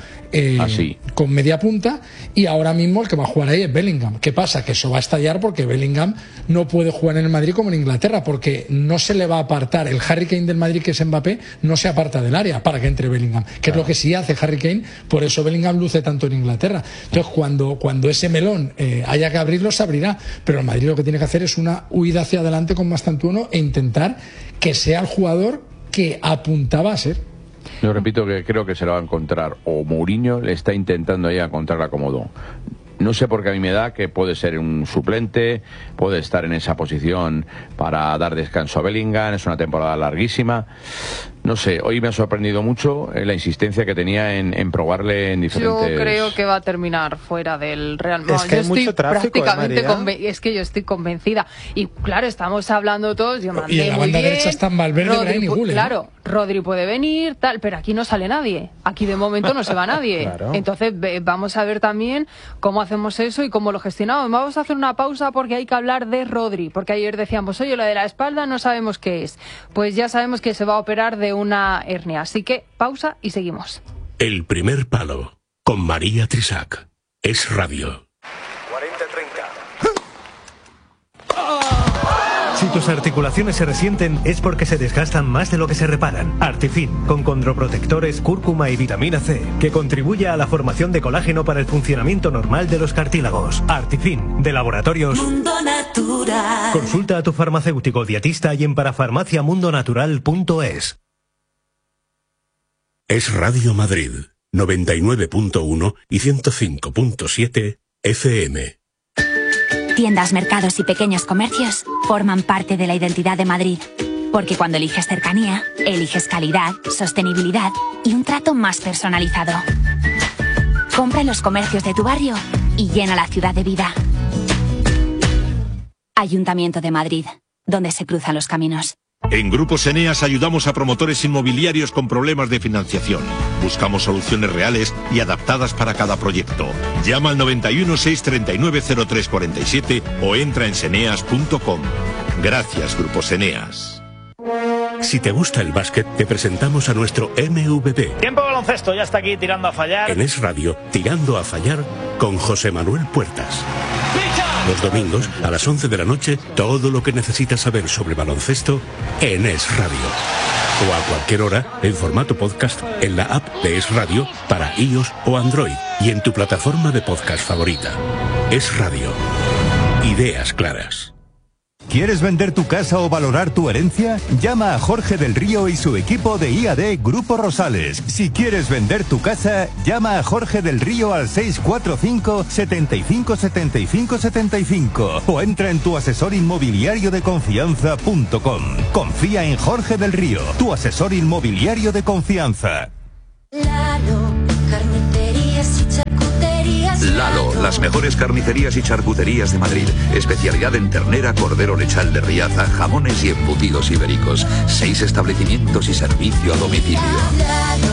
con media punta, y ahora mismo el que va a jugar ahí es Bellingham. ¿Qué pasa? Que eso va a estallar porque Bellingham no puede jugar en el Madrid como en Inglaterra, porque no se le va a apartar. El Harry Kane del Madrid, que es Mbappé, no se aparta del área para que entre Bellingham, que es lo que sí hace Harry Kane. Por eso Bellingham luce tanto en Inglaterra. Entonces cuando ese melón haya que abrirlo, se abrirá, pero el Madrid lo que tiene que hacer es una huida hacia adelante con Mastantuono e intentar que sea el jugador que apuntaba a ser. Yo repito que creo que se lo va a encontrar, o Mourinho le está intentando ahí encontrar acomodo. No sé por qué a mí me da que puede ser un suplente, puede estar en esa posición para dar descanso a Bellingham, es una temporada larguísima. No sé, hoy me ha sorprendido mucho la insistencia que tenía en probarle en diferentes... Yo creo que va a terminar fuera del Real Madrid. Es que hay mucho tráfico, es que yo estoy convencida. Y claro, estamos hablando todos, yo mandé y en la banda derecha están Valverde, Brahim y Güler. Claro, Rodri puede venir, tal, pero aquí no sale nadie. Aquí de momento no se va nadie. Claro. Entonces vamos a ver también cómo hacemos eso y cómo lo gestionamos. Vamos a hacer una pausa porque hay que hablar de Rodri, porque ayer decíamos, oye, lo de la espalda no sabemos qué es. Pues ya sabemos que se va a operar de una hernia. Así que pausa y seguimos. El primer palo con María Trisac. Es radio. 40-30. Si tus articulaciones se resienten es porque se desgastan más de lo que se reparan. Artifin, con condroprotectores, cúrcuma y vitamina C, que contribuye a la formación de colágeno para el funcionamiento normal de los cartílagos. Artifin, de Laboratorios Mundo Natural. Consulta a tu farmacéutico dietista y en parafarmaciamundonatural.es. Es Radio Madrid, 99.1 y 105.7 FM. Tiendas, mercados y pequeños comercios forman parte de la identidad de Madrid. Porque cuando eliges cercanía, eliges calidad, sostenibilidad y un trato más personalizado. Compra en los comercios de tu barrio y llena la ciudad de vida. Ayuntamiento de Madrid, donde se cruzan los caminos. En Grupos Eneas ayudamos a promotores inmobiliarios con problemas de financiación. Buscamos soluciones reales y adaptadas para cada proyecto. Llama al 91 639 0347 o entra en seneas.com. Gracias, Grupos Eneas. Si te gusta el básquet, te presentamos a nuestro MVP. Tiempo de baloncesto, ya está aquí tirando a fallar. En Es Radio, tirando a fallar con José Manuel Puertas. Los domingos, a las 11 de la noche, todo lo que necesitas saber sobre baloncesto en Es Radio. O a cualquier hora, en formato podcast, en la app de Es Radio, para iOS o Android, y en tu plataforma de podcast favorita. Es Radio. Ideas claras. ¿Quieres vender tu casa o valorar tu herencia? Llama a Jorge del Río y su equipo de IAD Grupo Rosales. Si quieres vender tu casa, llama a Jorge del Río al 645 75 75 75 o entra en tuasesorinmobiliariodeconfianza.com. Confía en Jorge del Río, tu asesor inmobiliario de confianza. Lalo, las mejores carnicerías y charcuterías de Madrid. Especialidad en ternera, cordero lechal de Riaza, jamones y embutidos ibéricos. 6 establecimientos y servicio a domicilio.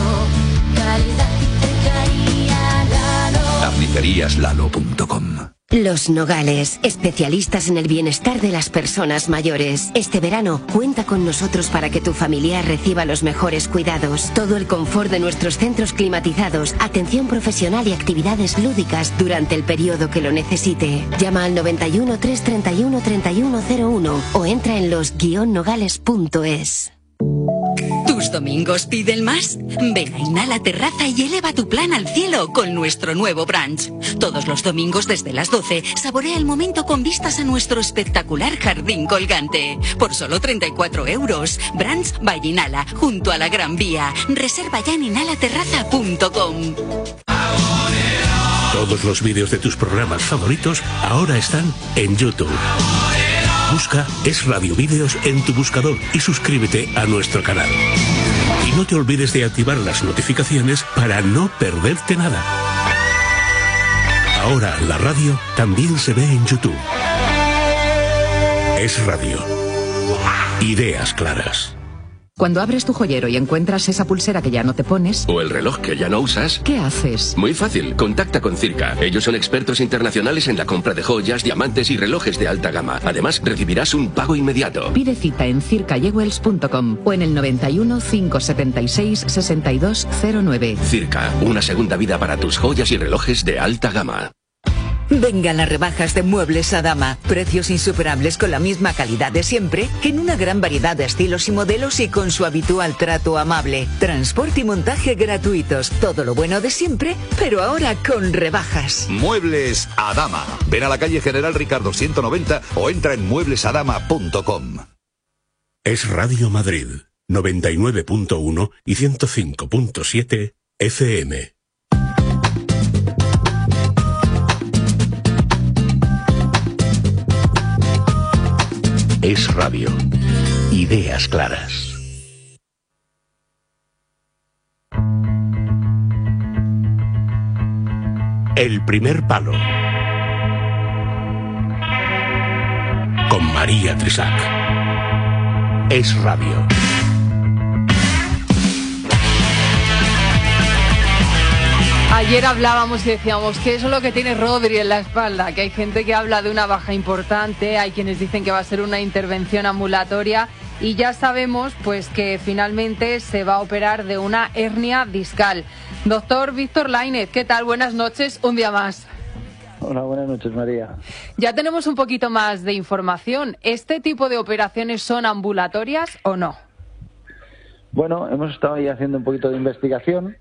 Carniceríaslalo.com. Los Nogales, especialistas en el bienestar de las personas mayores. Este verano, cuenta con nosotros para que tu familiar reciba los mejores cuidados. Todo el confort de nuestros centros climatizados, atención profesional y actividades lúdicas durante el periodo que lo necesite. Llama al 91 331 3101 o entra en los-nogales.es. ¿Tus domingos piden más? Ven a Inhala Terraza y eleva tu plan al cielo con nuestro nuevo brunch. Todos los domingos desde las 12, saborea el momento con vistas a nuestro espectacular jardín colgante. Por solo 34 €. Brunch by Inhala, junto a la Gran Vía. Reserva ya en inhalaterraza.com. Todos los vídeos de tus programas favoritos ahora están en YouTube. Busca Es Radio Vídeos en tu buscador y suscríbete a nuestro canal. Y no te olvides de activar las notificaciones para no perderte nada. Ahora la radio también se ve en YouTube. Es Radio. Ideas claras. Cuando abres tu joyero y encuentras esa pulsera que ya no te pones... O el reloj que ya no usas... ¿Qué haces? Muy fácil, contacta con Circa. Ellos son expertos internacionales en la compra de joyas, diamantes y relojes de alta gama. Además, recibirás un pago inmediato. Pide cita en circajewels.com o en el 91 576 6209. Circa, una segunda vida para tus joyas y relojes de alta gama. Vengan las rebajas de Muebles Adama. Precios insuperables con la misma calidad de siempre, que en una gran variedad de estilos y modelos y con su habitual trato amable. Transporte y montaje gratuitos. Todo lo bueno de siempre, pero ahora con rebajas. Muebles Adama. Ven a la calle General Ricardo 190 o entra en mueblesadama.com. Es Radio Madrid, 99.1 y 105.7 FM. Es Radio. Ideas claras. El primer palo. Con María Trisac. Es Radio. Ayer hablábamos y decíamos que eso es lo que tiene Rodri en la espalda, que hay gente que habla de una baja importante, hay quienes dicen que va a ser una intervención ambulatoria y ya sabemos pues que finalmente se va a operar de una hernia discal. Doctor Víctor Lainez, ¿qué tal? Buenas noches, un día más. Hola, buenas noches, María. Ya tenemos un poquito más de información. ¿Este tipo de operaciones son ambulatorias o no? Bueno, hemos estado ahí haciendo un poquito de investigación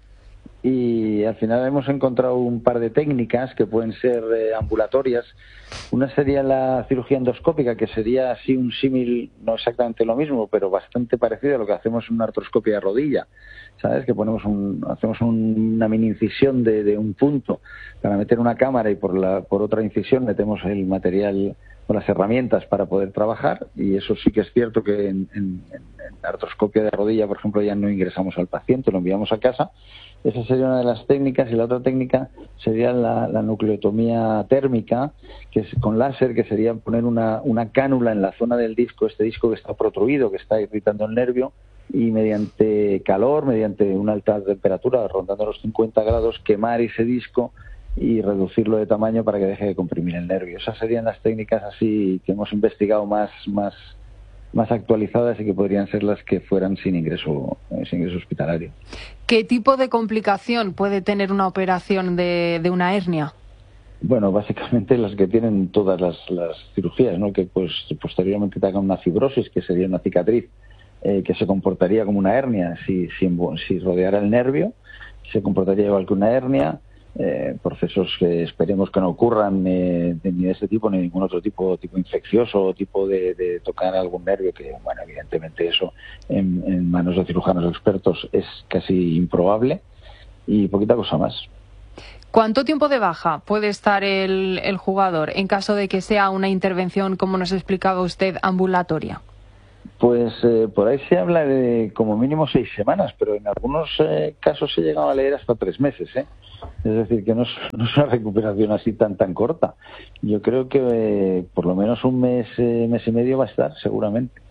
y al final hemos encontrado un par de técnicas que pueden ser ambulatorias. Una sería la cirugía endoscópica, que sería así un símil, no exactamente lo mismo, pero bastante parecido a lo que hacemos en una artroscopia de rodilla, ¿sabes? Que hacemos una mini incisión de un punto para meter una cámara y por otra incisión metemos el material o las herramientas para poder trabajar, y eso sí que es cierto que en artroscopia de rodilla, por ejemplo, ya no ingresamos al paciente, lo enviamos a casa. Esa sería una de las técnicas, y la otra técnica sería la nucleotomía térmica, que es con láser, que sería poner una cánula en la zona del disco, este disco que está protruido, que está irritando el nervio, y mediante calor, mediante una alta temperatura, rondando los 50 grados, quemar ese disco y reducirlo de tamaño para que deje de comprimir el nervio. Esas serían las técnicas así que hemos investigado más actualizadas y que podrían ser las que fueran sin ingreso hospitalario. ¿Qué tipo de complicación puede tener una operación de una hernia? Bueno, básicamente las que tienen todas las cirugías, ¿no? Que pues posteriormente te hagan una fibrosis, que sería una cicatriz que se comportaría como una hernia si rodeara el nervio, se comportaría igual que una hernia. Procesos que esperemos que no ocurran ni de este tipo ni de ningún otro tipo infeccioso o tipo de tocar algún nervio, que bueno, evidentemente eso en manos de cirujanos expertos es casi improbable, y poquita cosa más. ¿Cuánto tiempo de baja puede estar el jugador en caso de que sea una intervención, como nos explicaba usted, ambulatoria? Pues por ahí se habla de como mínimo 6 semanas, pero en algunos casos se ha llegado a leer hasta 3 meses, ¿eh? Es decir, que no es una recuperación así tan corta. Yo creo que por lo menos un mes y medio va a estar, seguramente.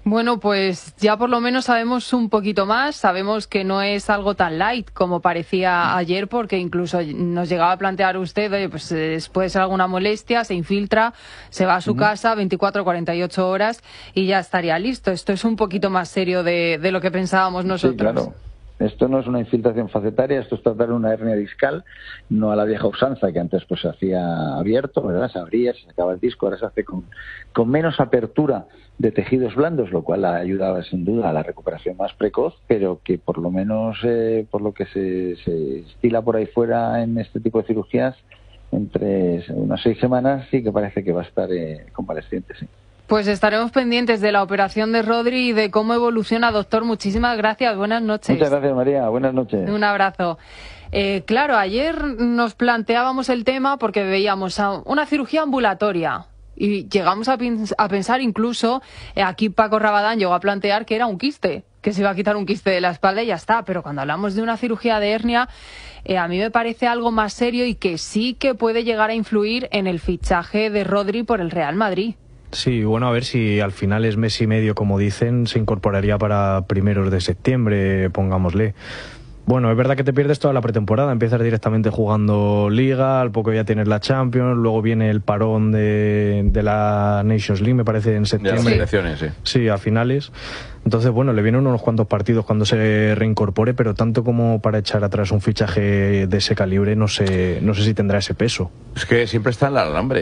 Bueno, pues ya por lo menos sabemos un poquito más, sabemos que no es algo tan light como parecía ayer, porque incluso nos llegaba a plantear usted, oye, pues puede ser alguna molestia, se infiltra, se va a su casa, 24 o 48 horas y ya estaría listo. Esto es un poquito más serio de lo que pensábamos nosotros. Sí, claro. Esto no es una infiltración facetaria, esto es tratar una hernia discal, no a la vieja usanza que antes pues se hacía abierto, ¿verdad? Se abría, se sacaba el disco, ahora se hace con menos apertura de tejidos blandos, lo cual ayudaba sin duda a la recuperación más precoz, pero que por lo menos por lo que se estila por ahí fuera en este tipo de cirugías, entre unas 6 semanas sí que parece que va a estar convaleciente, sí. Pues estaremos pendientes de la operación de Rodri y de cómo evoluciona, doctor. Muchísimas gracias. Buenas noches. Muchas gracias, María. Buenas noches. Un abrazo. Claro, ayer nos planteábamos el tema porque veíamos una cirugía ambulatoria y llegamos a pensar incluso, aquí Paco Rabadán llegó a plantear que era un quiste, que se iba a quitar un quiste de la espalda y ya está. Pero cuando hablamos de una cirugía de hernia, a mí me parece algo más serio y que sí que puede llegar a influir en el fichaje de Rodri por el Real Madrid. Sí, bueno, a ver si al final es mes y medio, como dicen, se incorporaría para primeros de septiembre, pongámosle. Bueno, es verdad que te pierdes toda la pretemporada, empiezas directamente jugando Liga, al poco ya tienes la Champions, luego viene el parón de la Nations League, me parece, en septiembre. De las selecciones, sí. Sí, a finales. Entonces, bueno, le vienen unos cuantos partidos cuando se reincorpore, pero tanto como para echar atrás un fichaje de ese calibre, no sé si tendrá ese peso. Es que siempre está en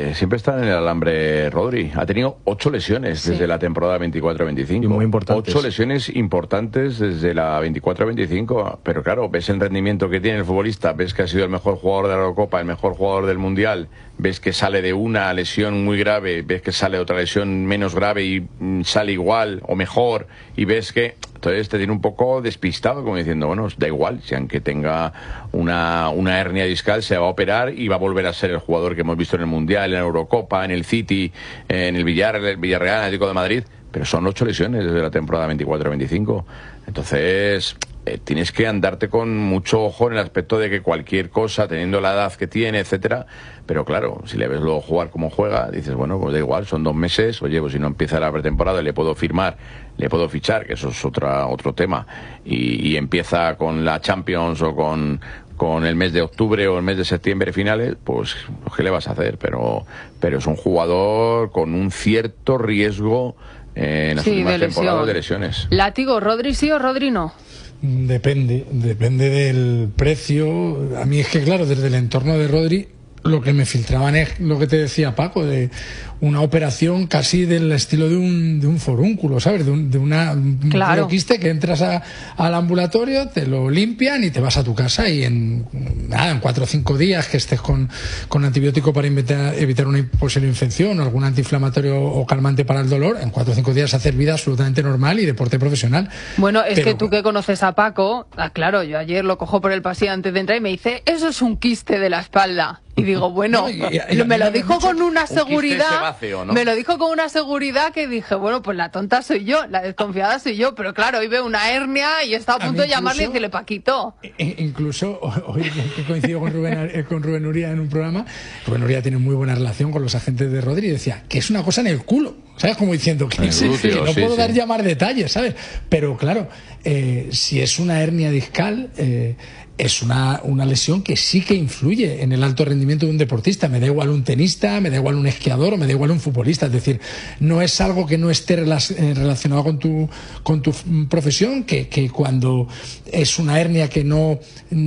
el alambre Rodri. Ha tenido 8 lesiones desde la temporada 24-25. Y muy importantes. 8 lesiones importantes desde la 24-25. Pero claro, ves el rendimiento que tiene el futbolista, ves que ha sido el mejor jugador de la Eurocopa, el mejor jugador del Mundial, ves que sale de una lesión muy grave, ves que sale otra lesión menos grave y sale igual o mejor, y ves que entonces te tiene un poco despistado, como diciendo, bueno, da igual, si aunque tenga una hernia discal se va a operar y va a volver a ser el jugador que hemos visto en el Mundial, en la Eurocopa, en el City, en el Villarreal, Atlético de Madrid, pero son 8 lesiones desde la temporada 24-25. Entonces tienes que andarte con mucho ojo en el aspecto de que cualquier cosa, teniendo la edad que tiene, etcétera, pero claro, si le ves luego jugar como juega, dices, bueno, pues da igual, son 2 meses, oye, pues si no empieza la pretemporada le puedo fichar, que eso es otro tema, y empieza con la Champions o con el mes de octubre o el mes de septiembre finales, pues ¿qué le vas a hacer? Pero es un jugador con un cierto riesgo en las últimas temporadas de lesiones. Látigo, ¿Rodri sí o Rodri no? Depende del precio. A mí es que, claro, desde el entorno de Rodri, lo que me filtraban es lo que te decía Paco, de una operación casi del estilo de un forúnculo, ¿sabes? De una quiste que entras al ambulatorio, te lo limpian y te vas a tu casa, y en 4 o 5 días que estés con antibiótico para evitar una posible infección o algún antiinflamatorio o calmante para el dolor, en 4 o 5 días hacer vida absolutamente normal y deporte profesional. Bueno, que tú que conoces a Paco, claro, yo ayer lo cojo por el pasillo antes de entrar y me dice, eso es un quiste de la espalda. Y digo, bueno, me lo dijo con una seguridad, ¿no? Me lo dijo con una seguridad que dije, bueno, pues la tonta soy yo, la desconfiada soy yo, pero claro, hoy veo una hernia y está a punto de llamarle y decirle, Paquito. Incluso hoy que coincido con Rubén Uría en un programa, Rubén Uría tiene muy buena relación con los agentes de Rodri y decía que es una cosa en el culo, ¿sabes? Como diciendo que no puedo dar más detalles, ¿sabes? Pero claro, si es una hernia discal, es una lesión que sí que influye en el alto rendimiento de un deportista. Me da igual un tenista, me da igual un esquiador o me da igual un futbolista. Es decir, no es algo que no esté relacionado con tu profesión, que cuando es una hernia que no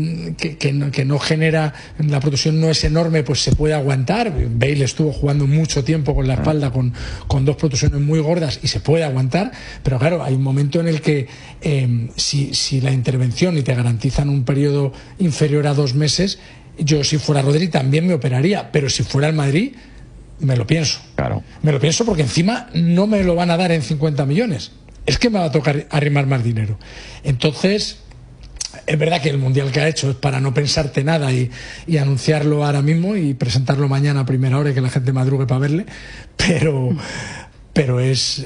genera, la protrusión no es enorme, pues se puede aguantar. Bale estuvo jugando mucho tiempo con la espalda con 2 protrusiones muy gordas y se puede aguantar, pero claro, hay un momento en el que si la intervención y te garantizan un periodo inferior a 2 meses, yo si fuera Rodri también me operaría, pero si fuera el Madrid me lo pienso. Claro. Me lo pienso porque encima no me lo van a dar en 50 millones. Es que me va a tocar arrimar más dinero. Entonces, es verdad que el Mundial que ha hecho es para no pensarte nada y anunciarlo ahora mismo y presentarlo mañana a primera hora y que la gente madrugue para verle, pero es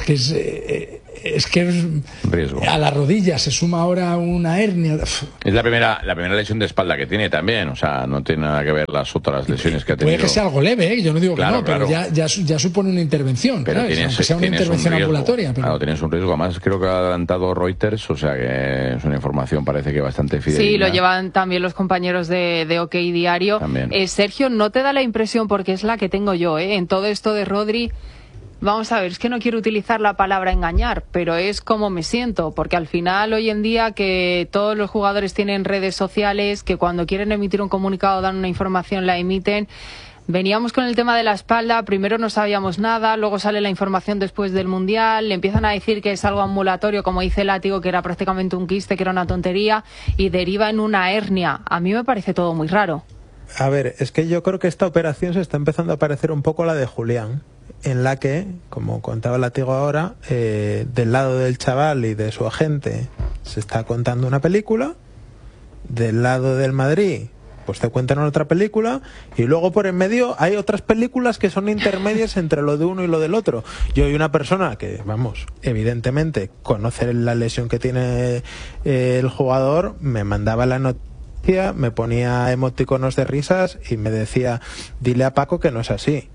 que riesgo. A la rodilla se suma ahora una hernia. Es la primera lesión de espalda que tiene también, o sea, no tiene nada que ver las otras lesiones que ha tenido. Puede que sea algo leve, yo no digo claro, que no, claro. pero ya supone una intervención, pero ¿sabes? Aunque sea una intervención ambulatoria. Pero... Claro, tienes un riesgo. Además, creo que ha adelantado Reuters, o sea que es una información parece que bastante fidedigna. Sí, lo llevan también los compañeros de OK Diario. Sergio, ¿no te da la impresión, porque es la que tengo yo, en todo esto de Rodri? Vamos a ver, es que no quiero utilizar la palabra engañar, pero es como me siento, porque al final hoy en día que todos los jugadores tienen redes sociales, que cuando quieren emitir un comunicado dan una información, la emiten. Veníamos con el tema de la espalda, primero no sabíamos nada, luego sale la información después del Mundial, le empiezan a decir que es algo ambulatorio, como dice Látigo, que era prácticamente un quiste, que era una tontería, y deriva en una hernia. A mí me parece todo muy raro. A ver, es que yo creo que esta operación se está empezando a parecer un poco a la de Julián, en la que, como contaba Látigo ahora, del lado del chaval y de su agente se está contando una película, del lado del Madrid pues te cuentan otra película, y luego por en medio hay otras películas que son intermedias entre lo de uno y lo del otro. Yo soy una persona que, vamos, evidentemente conoce la lesión que tiene el jugador, me mandaba la noticia, me ponía emoticonos de risas y me decía, dile a Paco que no es así.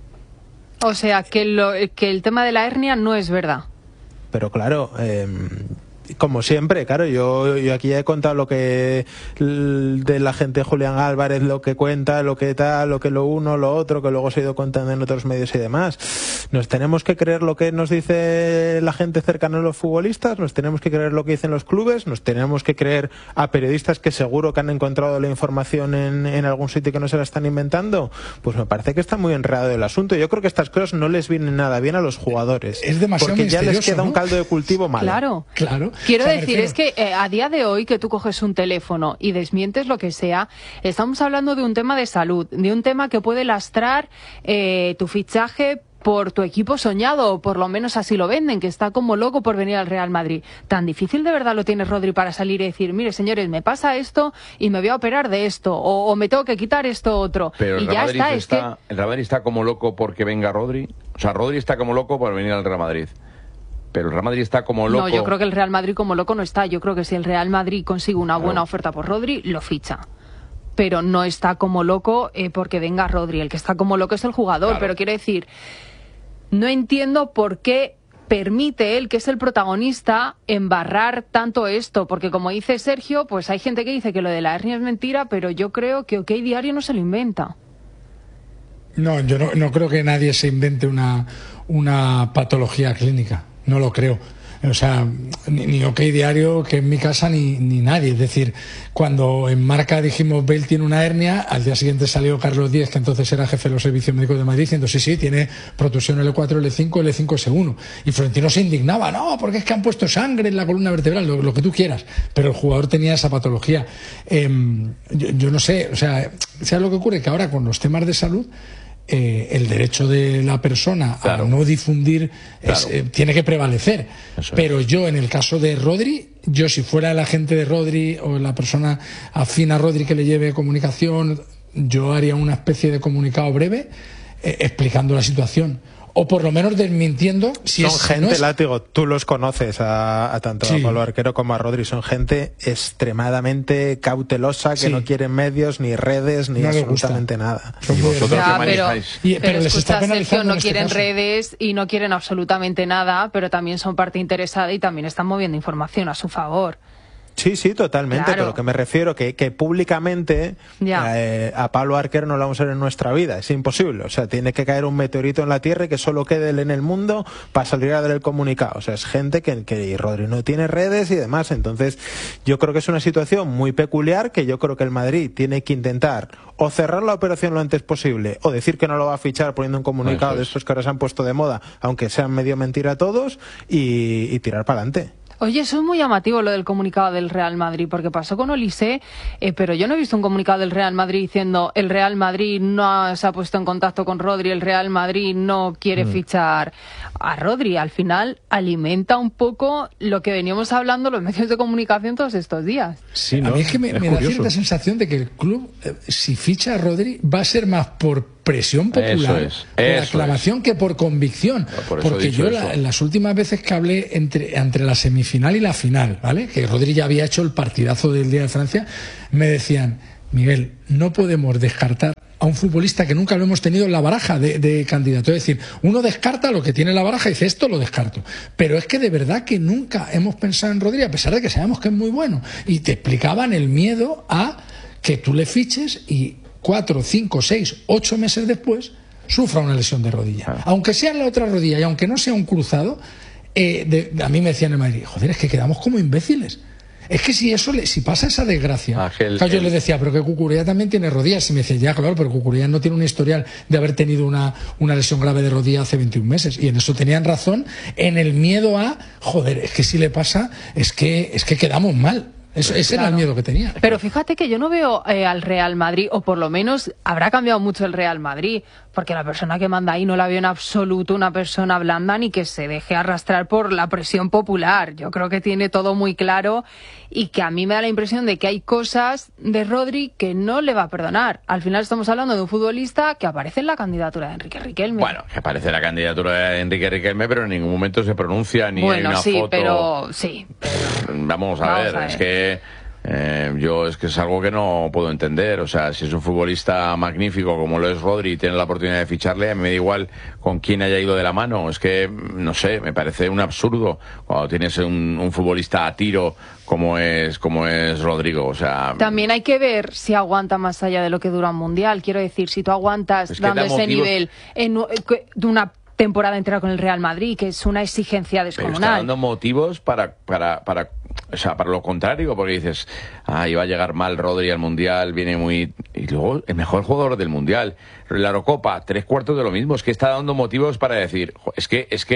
O sea, que el tema de la hernia no es verdad. Pero claro, como siempre, claro, yo aquí ya he contado lo que de la gente de Julián Álvarez, lo que cuenta, lo que tal, lo que lo uno, lo otro, que luego se ha ido contando en otros medios y demás. Nos tenemos que creer lo que nos dice la gente cercana a los futbolistas, nos tenemos que creer lo que dicen los clubes, nos tenemos que creer a periodistas que seguro que han encontrado la información en algún sitio que no se la están inventando. Pues me parece que está muy enredado el asunto. Yo creo que estas cosas no les vienen nada bien a los jugadores. Es demasiado porque ya les queda, ¿no?, un caldo de cultivo malo. Claro. Quiero decir, es que a día de hoy que tú coges un teléfono y desmientes lo que sea, estamos hablando de un tema de salud, de un tema que puede lastrar tu fichaje por tu equipo soñado, o por lo menos así lo venden, que está como loco por venir al Real Madrid. ¿Tan difícil de verdad lo tiene Rodri para salir y decir, mire señores, me pasa esto y me voy a operar de esto, o me tengo que quitar esto otro? Pero y ya está, el Real Madrid está como loco porque venga Rodri. O sea, Rodri está como loco por venir al Real Madrid. Pero el Real Madrid está como loco. No, yo creo que el Real Madrid como loco no está. Yo creo que si el Real Madrid consigue una buena oferta por Rodri, lo ficha. Pero no está como loco porque venga Rodri. El que está como loco es el jugador. Claro. Pero quiero decir, no entiendo por qué permite él, que es el protagonista, embarrar tanto esto. Porque como dice Sergio, pues hay gente que dice que lo de la hernia es mentira, pero yo creo que OK Diario no se lo inventa. No, yo no creo que nadie se invente una patología clínica. No lo creo. O sea, ni OK Diario, que en mi casa, ni nadie. Es decir, cuando en Marca dijimos Bale tiene una hernia, al día siguiente salió Carlos Díez, que entonces era jefe de los servicios médicos de Madrid, diciendo sí, tiene protusión L4, L5, L5, S1. Y Florentino se indignaba, no, porque es que han puesto sangre en la columna vertebral, lo que tú quieras. Pero el jugador tenía esa patología. Yo no sé, o sea, ¿sabes lo que ocurre? Que ahora con los temas de salud, el derecho de la persona a no difundir tiene que prevalecer. Pero yo, en el caso de Rodri, yo si fuera el agente de Rodri o la persona afín a Rodri que le lleve comunicación, yo haría una especie de comunicado breve explicando la situación. O por lo menos desmintiendo si son es, gente, no es... Látigo, tú los conoces a tanto a Pablo Arquero como a Rodri, son gente extremadamente cautelosa, que no quieren medios, ni redes, ni absolutamente nada. Pero les está penalizando, Sergio, no quieren redes y no quieren absolutamente nada, pero también son parte interesada y también están moviendo información a su favor. Sí, totalmente, pero lo que me refiero que públicamente a Pablo Arquero no lo vamos a ver en nuestra vida, es imposible, o sea, tiene que caer un meteorito en la Tierra y que solo quede él en el mundo para salir a dar el comunicado, o sea, es gente que Rodri no tiene redes y demás, entonces yo creo que es una situación muy peculiar, que yo creo que el Madrid tiene que intentar o cerrar la operación lo antes posible, o decir que no lo va a fichar poniendo un comunicado de estos que ahora se han puesto de moda, aunque sean medio mentira todos, y tirar para adelante. Oye, eso es muy llamativo lo del comunicado del Real Madrid, porque pasó con Olise, pero yo no he visto un comunicado del Real Madrid diciendo el Real Madrid no se ha puesto en contacto con Rodri, el Real Madrid no quiere fichar a Rodri. Al final alimenta un poco lo que veníamos hablando los medios de comunicación todos estos días. Sí, ¿no? A mí es que me da cierta sensación de que el club, si ficha a Rodri, va a ser más por presión popular, por aclamación que por convicción. Porque yo las últimas veces que hablé entre la semifinal y la final, ¿vale? Que Rodri ya había hecho el partidazo del Día de Francia, me decían, Miguel, no podemos descartar a un futbolista que nunca lo hemos tenido en la baraja de candidato. Es decir, uno descarta lo que tiene en la baraja y dice, esto lo descarto. Pero es que de verdad que nunca hemos pensado en Rodri, a pesar de que sabemos que es muy bueno. Y te explicaban el miedo a que tú le fiches y 4, 5, 6, 8 meses después sufra una lesión de rodilla. Aunque sea en la otra rodilla y aunque no sea un cruzado, a mí me decían en Madrid, joder, es que quedamos como imbéciles. Es que si pasa esa desgracia, yo le decía, pero que Cucurella también tiene rodillas, y me decía, ya claro, pero Cucurella no tiene un historial de haber tenido una lesión grave de rodilla hace 21 meses, y en eso tenían razón, en el miedo a, joder, es que si le pasa, es que quedamos mal. Ese era el miedo que tenía. Pero fíjate que yo no veo al Real Madrid, o por lo menos habrá cambiado mucho el Real Madrid, porque la persona que manda ahí no la veo en absoluto una persona blanda ni que se deje arrastrar por la presión popular. Yo creo que tiene todo muy claro y que a mí me da la impresión de que hay cosas de Rodri que no le va a perdonar. Al final estamos hablando de un futbolista que aparece en la candidatura de Enrique Riquelme. Bueno, que aparece en la candidatura de Enrique Riquelme, pero en ningún momento se pronuncia ni hay una foto. Pero sí. Vamos a ver, es que yo es que es algo que no puedo entender. O sea, si es un futbolista magnífico como lo es Rodri y tiene la oportunidad de ficharle, a mí me da igual con quién haya ido de la mano. Es que, no sé, me parece un absurdo cuando tienes un futbolista a tiro como es Rodrigo. O sea, también hay que ver si aguanta más allá de lo que dura un mundial. Quiero decir, si tú aguantas dando ese nivel de una temporada entera con el Real Madrid, que es una exigencia descomunal. Pero está dando motivos para lo contrario, porque dices, iba a llegar mal Rodri al Mundial, viene muy... Y luego, el mejor jugador del Mundial, la Eurocopa, 3/4 de lo mismo. Es que está dando motivos para decir, es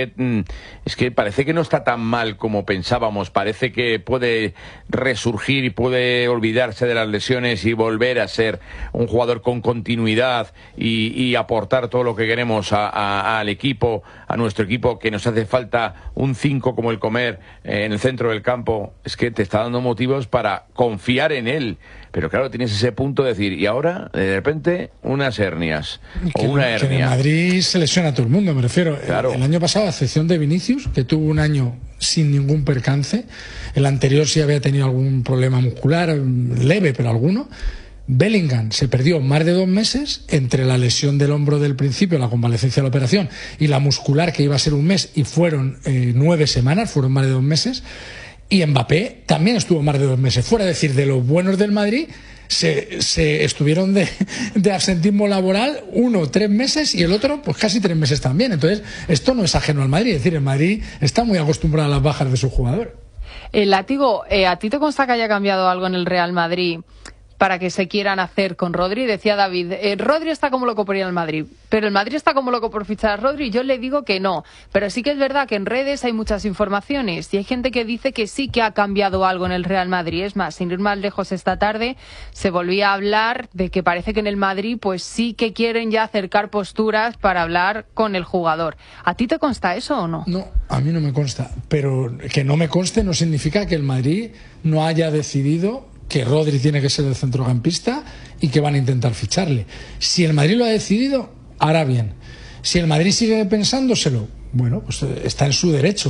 que parece que no está tan mal como pensábamos, parece que puede resurgir y puede olvidarse de las lesiones y volver a ser un jugador con continuidad y aportar todo lo que queremos al equipo, a nuestro equipo, que nos hace falta un 5 como el Comer en el centro del campo. Es que te está dando motivos para confiar en él. Pero claro, tienes ese punto de decir, y ahora, de repente, unas hernias o una hernia. Que en Madrid se lesiona a todo el mundo, me refiero. Claro. El año pasado, a excepción de Vinicius, que tuvo un año sin ningún percance, el anterior sí había tenido algún problema muscular, leve, pero alguno. Bellingham se perdió más de 2 meses entre la lesión del hombro del principio, la convalecencia de la operación, y la muscular, que iba a ser 1 mes, y fueron 9 semanas, fueron más de 2 meses. Y Mbappé también estuvo más de 2 meses fuera. Es decir, de los buenos del Madrid se estuvieron de absentismo laboral 1 3 meses y el otro pues casi 3 meses también. Entonces esto no es ajeno al Madrid. Es decir, el Madrid está muy acostumbrado a las bajas de su jugador. Látigo, ¿a ti te consta que haya cambiado algo en el Real Madrid para que se quieran hacer con Rodri? Decía David, Rodri está como loco por ir al Madrid, pero el Madrid está como loco por fichar a Rodri. Yo le digo que no, pero sí que es verdad que en redes hay muchas informaciones y hay gente que dice que sí que ha cambiado algo en el Real Madrid. Es más, sin ir más lejos, esta tarde se volvía a hablar de que parece que en el Madrid pues sí que quieren ya acercar posturas para hablar con el jugador. ¿A ti te consta eso o no? No, a mí no me consta, pero que no me conste no significa que el Madrid no haya decidido que Rodri tiene que ser el centrocampista y que van a intentar ficharle. Si el Madrid lo ha decidido, hará bien. Si el Madrid sigue pensándoselo, bueno, pues está en su derecho.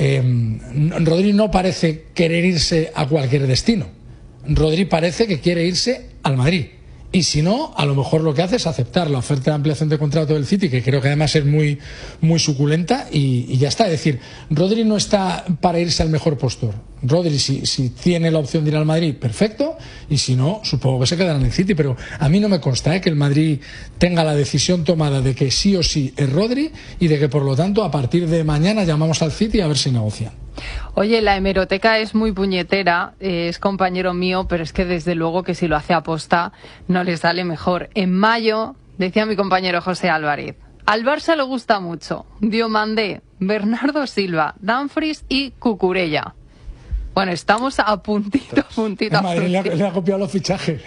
Rodri no parece querer irse a cualquier destino. Rodri parece que quiere irse al Madrid. Y si no, a lo mejor lo que hace es aceptar la oferta de ampliación de contrato del City, que creo que además es muy, muy suculenta, y ya está. Es decir, Rodri no está para irse al mejor postor. Rodri, si tiene la opción de ir al Madrid, perfecto, y si no, supongo que se quedará en el City. Pero a mí no me consta que el Madrid tenga la decisión tomada de que sí o sí es Rodri, y de que por lo tanto a partir de mañana llamamos al City a ver si negocian. Oye, la hemeroteca es muy puñetera, es compañero mío, pero es que desde luego que si lo hace aposta no le sale mejor. En mayo, decía mi compañero José Álvarez, al Barça le gusta mucho Diomandé, Bernardo Silva, Dumfries y Cucurella. Bueno, estamos a puntito. Madrid le ha copiado los fichajes.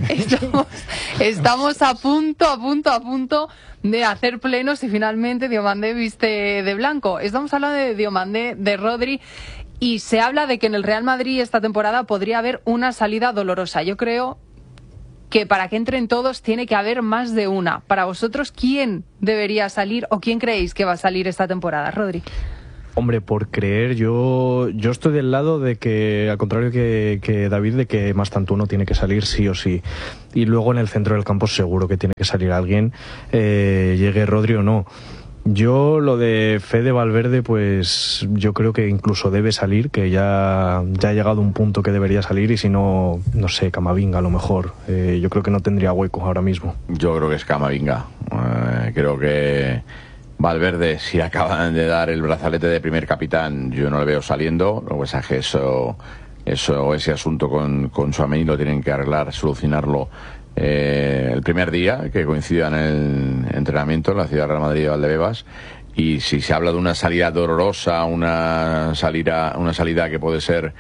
Estamos a punto de hacer plenos y finalmente Diomandé viste de blanco. Estamos hablando de Diomandé, de Rodri, y se habla de que en el Real Madrid esta temporada podría haber una salida dolorosa. Yo creo que para que entren todos tiene que haber más de una. Para vosotros, ¿quién debería salir o quién creéis que va a salir esta temporada, Rodri? Hombre, por creer, yo estoy del lado de que, al contrario que David, de que Mastantuono tiene que salir sí o sí. Y luego en el centro del campo seguro que tiene que salir alguien, llegue Rodri o no. Yo lo de Fede Valverde, pues yo creo que incluso debe salir, que ya ha llegado un punto que debería salir, y si no, no sé, Camavinga a lo mejor. Yo creo que no tendría hueco ahora mismo. Yo creo que es Camavinga. Creo que Valverde, si acaban de dar el brazalete de primer capitán, yo no le veo saliendo. Lo que pasa es que ese asunto con Tchouaméni lo tienen que arreglar, solucionarlo el primer día que coincida en el entrenamiento en la ciudad de Real Madrid de Valdebebas. Y si se habla de una salida dolorosa, una salida que puede ser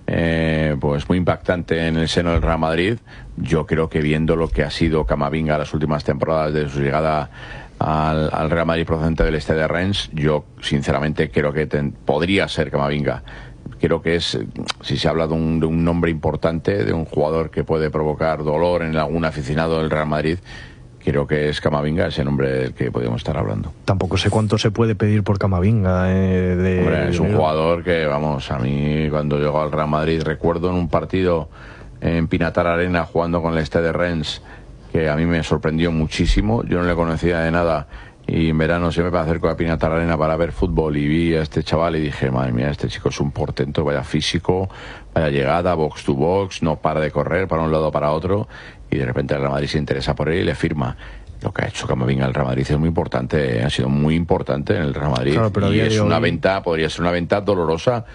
pues muy impactante en el seno del Real Madrid, yo creo que viendo lo que ha sido Camavinga las últimas temporadas de su llegada al Real Madrid procedente del Stade de Rennes, yo sinceramente creo que podría ser Camavinga. Creo que si se habla de un nombre importante, de un jugador que puede provocar dolor en algún aficionado del Real Madrid, creo que es Camavinga ese nombre del que podríamos estar hablando. Tampoco sé cuánto se puede pedir por Camavinga. Hombre, es un jugador que, vamos, a mí cuando llegó al Real Madrid, recuerdo en un partido en Pinatar Arena jugando con el Stade de Rennes, que a mí me sorprendió muchísimo. Yo no le conocía de nada y en verano siempre me acerco a Pinatar Arena para ver fútbol y vi a este chaval y dije, madre mía, este chico es un portento, vaya físico, vaya llegada, box to box, no para de correr para un lado para otro, y de repente el Real Madrid se interesa por él y le firma. Lo que ha hecho Camavinga en el Real Madrid es muy importante, ha sido muy importante en el Real Madrid. Claro, pero y es una venta, podría ser una venta dolorosa,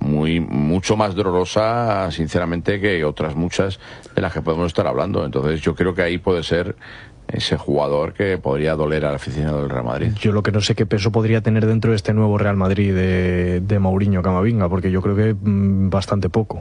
mucho más dolorosa, sinceramente, que otras muchas de las que podemos estar hablando. Entonces yo creo que ahí puede ser ese jugador que podría doler al aficionado del Real Madrid. Yo lo que no sé qué peso podría tener dentro de este nuevo Real Madrid de Mourinho Camavinga, porque yo creo que bastante poco.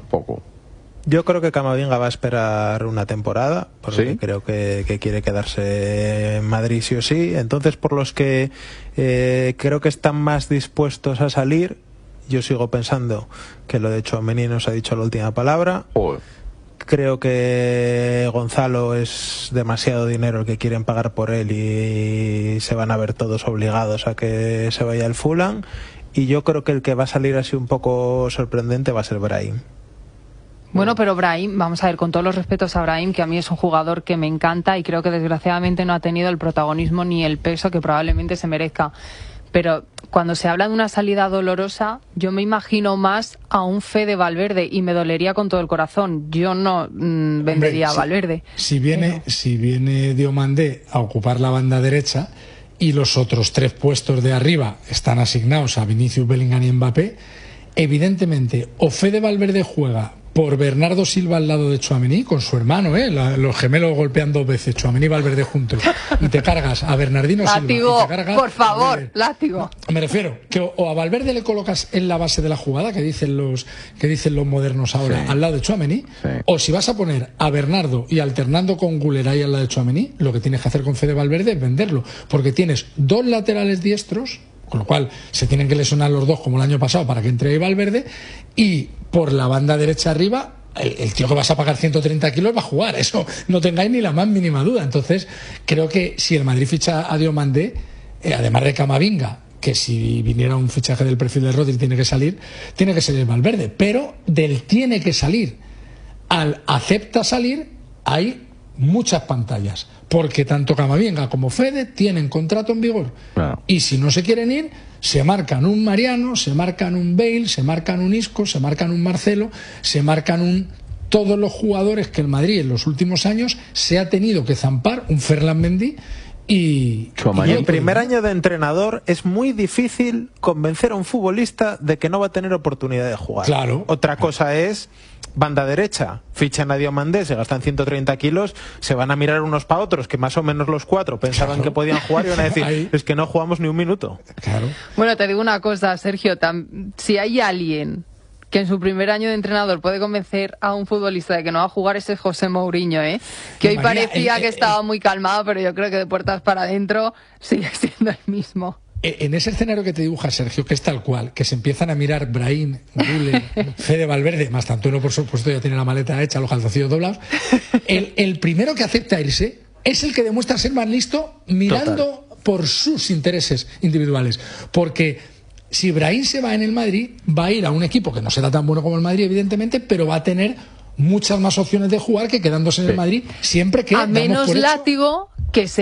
Yo creo que Camavinga va a esperar una temporada, porque creo que quiere quedarse en Madrid sí o sí. Entonces, por los que creo que están más dispuestos a salir, yo sigo pensando que lo de Tchouaméni nos ha dicho la última palabra. Creo que Gonzalo es demasiado dinero el que quieren pagar por él y se van a ver todos obligados a que se vaya al Fulham. Y yo creo que el que va a salir así un poco sorprendente va a ser Brahim. Bueno, pero Brahim, vamos a ver, con todos los respetos a Brahim, que a mí es un jugador que me encanta y creo que desgraciadamente no ha tenido el protagonismo ni el peso que probablemente se merezca. Pero cuando se habla de una salida dolorosa, yo me imagino más a un Fede Valverde y me dolería con todo el corazón. Yo no vendería a Valverde. Si viene Diomandé a ocupar la banda derecha y los otros 3 puestos de arriba están asignados a Vinicius, Bellingham y Mbappé, evidentemente o Fede Valverde juega por Bernardo Silva al lado de Tchouaméni, con su hermano, los gemelos golpean 2 veces, Tchouaméni y Valverde juntos, y te cargas a Bernardino Látigo, Silva y te cargas por favor, látigo. Me refiero que o a Valverde le colocas en la base de la jugada, que dicen los modernos ahora, al lado de Tchouaméni, o si vas a poner a Bernardo y alternando con Güler ahí al lado de Tchouaméni, lo que tienes que hacer con Fede Valverde es venderlo, porque tienes 2 laterales diestros, con lo cual se tienen que lesionar los 2 como el año pasado para que entre ahí Valverde, y por la banda derecha arriba el tío que vas a pagar 130 kilos va a jugar, eso no tengáis ni la más mínima duda. Entonces creo que si el Madrid ficha a Diomandé, además de Camavinga, que si viniera un fichaje del perfil de Rodri tiene que salir Valverde, pero del tiene que salir al acepta salir hay muchas pantallas, porque tanto Camavinga como Fede tienen contrato en vigor, y si no se quieren ir, se marcan un Mariano, se marcan un Bale, se marcan un Isco, se marcan un Marcelo, se marcan todos los jugadores que el Madrid en los últimos años se ha tenido que zampar, un Ferland Mendy. Y el primer año de entrenador es muy difícil convencer a un futbolista de que no va a tener oportunidad de jugar. Claro. Otra cosa es banda derecha, fichan a Diomandé, se gastan 130 kilos, se van a mirar unos para otros, que más o menos los 4 pensaban que podían jugar y van a decir, es que no jugamos ni un minuto. Claro. Bueno, te digo una cosa, Sergio, si hay alguien que en su primer año de entrenador puede convencer a un futbolista de que no va a jugar, ese es José Mourinho, que hoy parecía que estaba muy calmado, pero yo creo que de puertas para adentro sigue siendo el mismo. en ese escenario que te dibuja Sergio, que es tal cual, que se empiezan a mirar Brahim, Güler, Fede Valverde, más tanto uno, por supuesto, ya tiene la maleta hecha, los calzoncillos doblados, el primero que acepta irse es el que demuestra ser más listo mirando por sus intereses individuales. Porque si Brahim se va en el Madrid, va a ir a un equipo que no será tan bueno como el Madrid, evidentemente, pero va a tener muchas más opciones de jugar que quedándose en el Madrid, siempre que... A menos látigo que se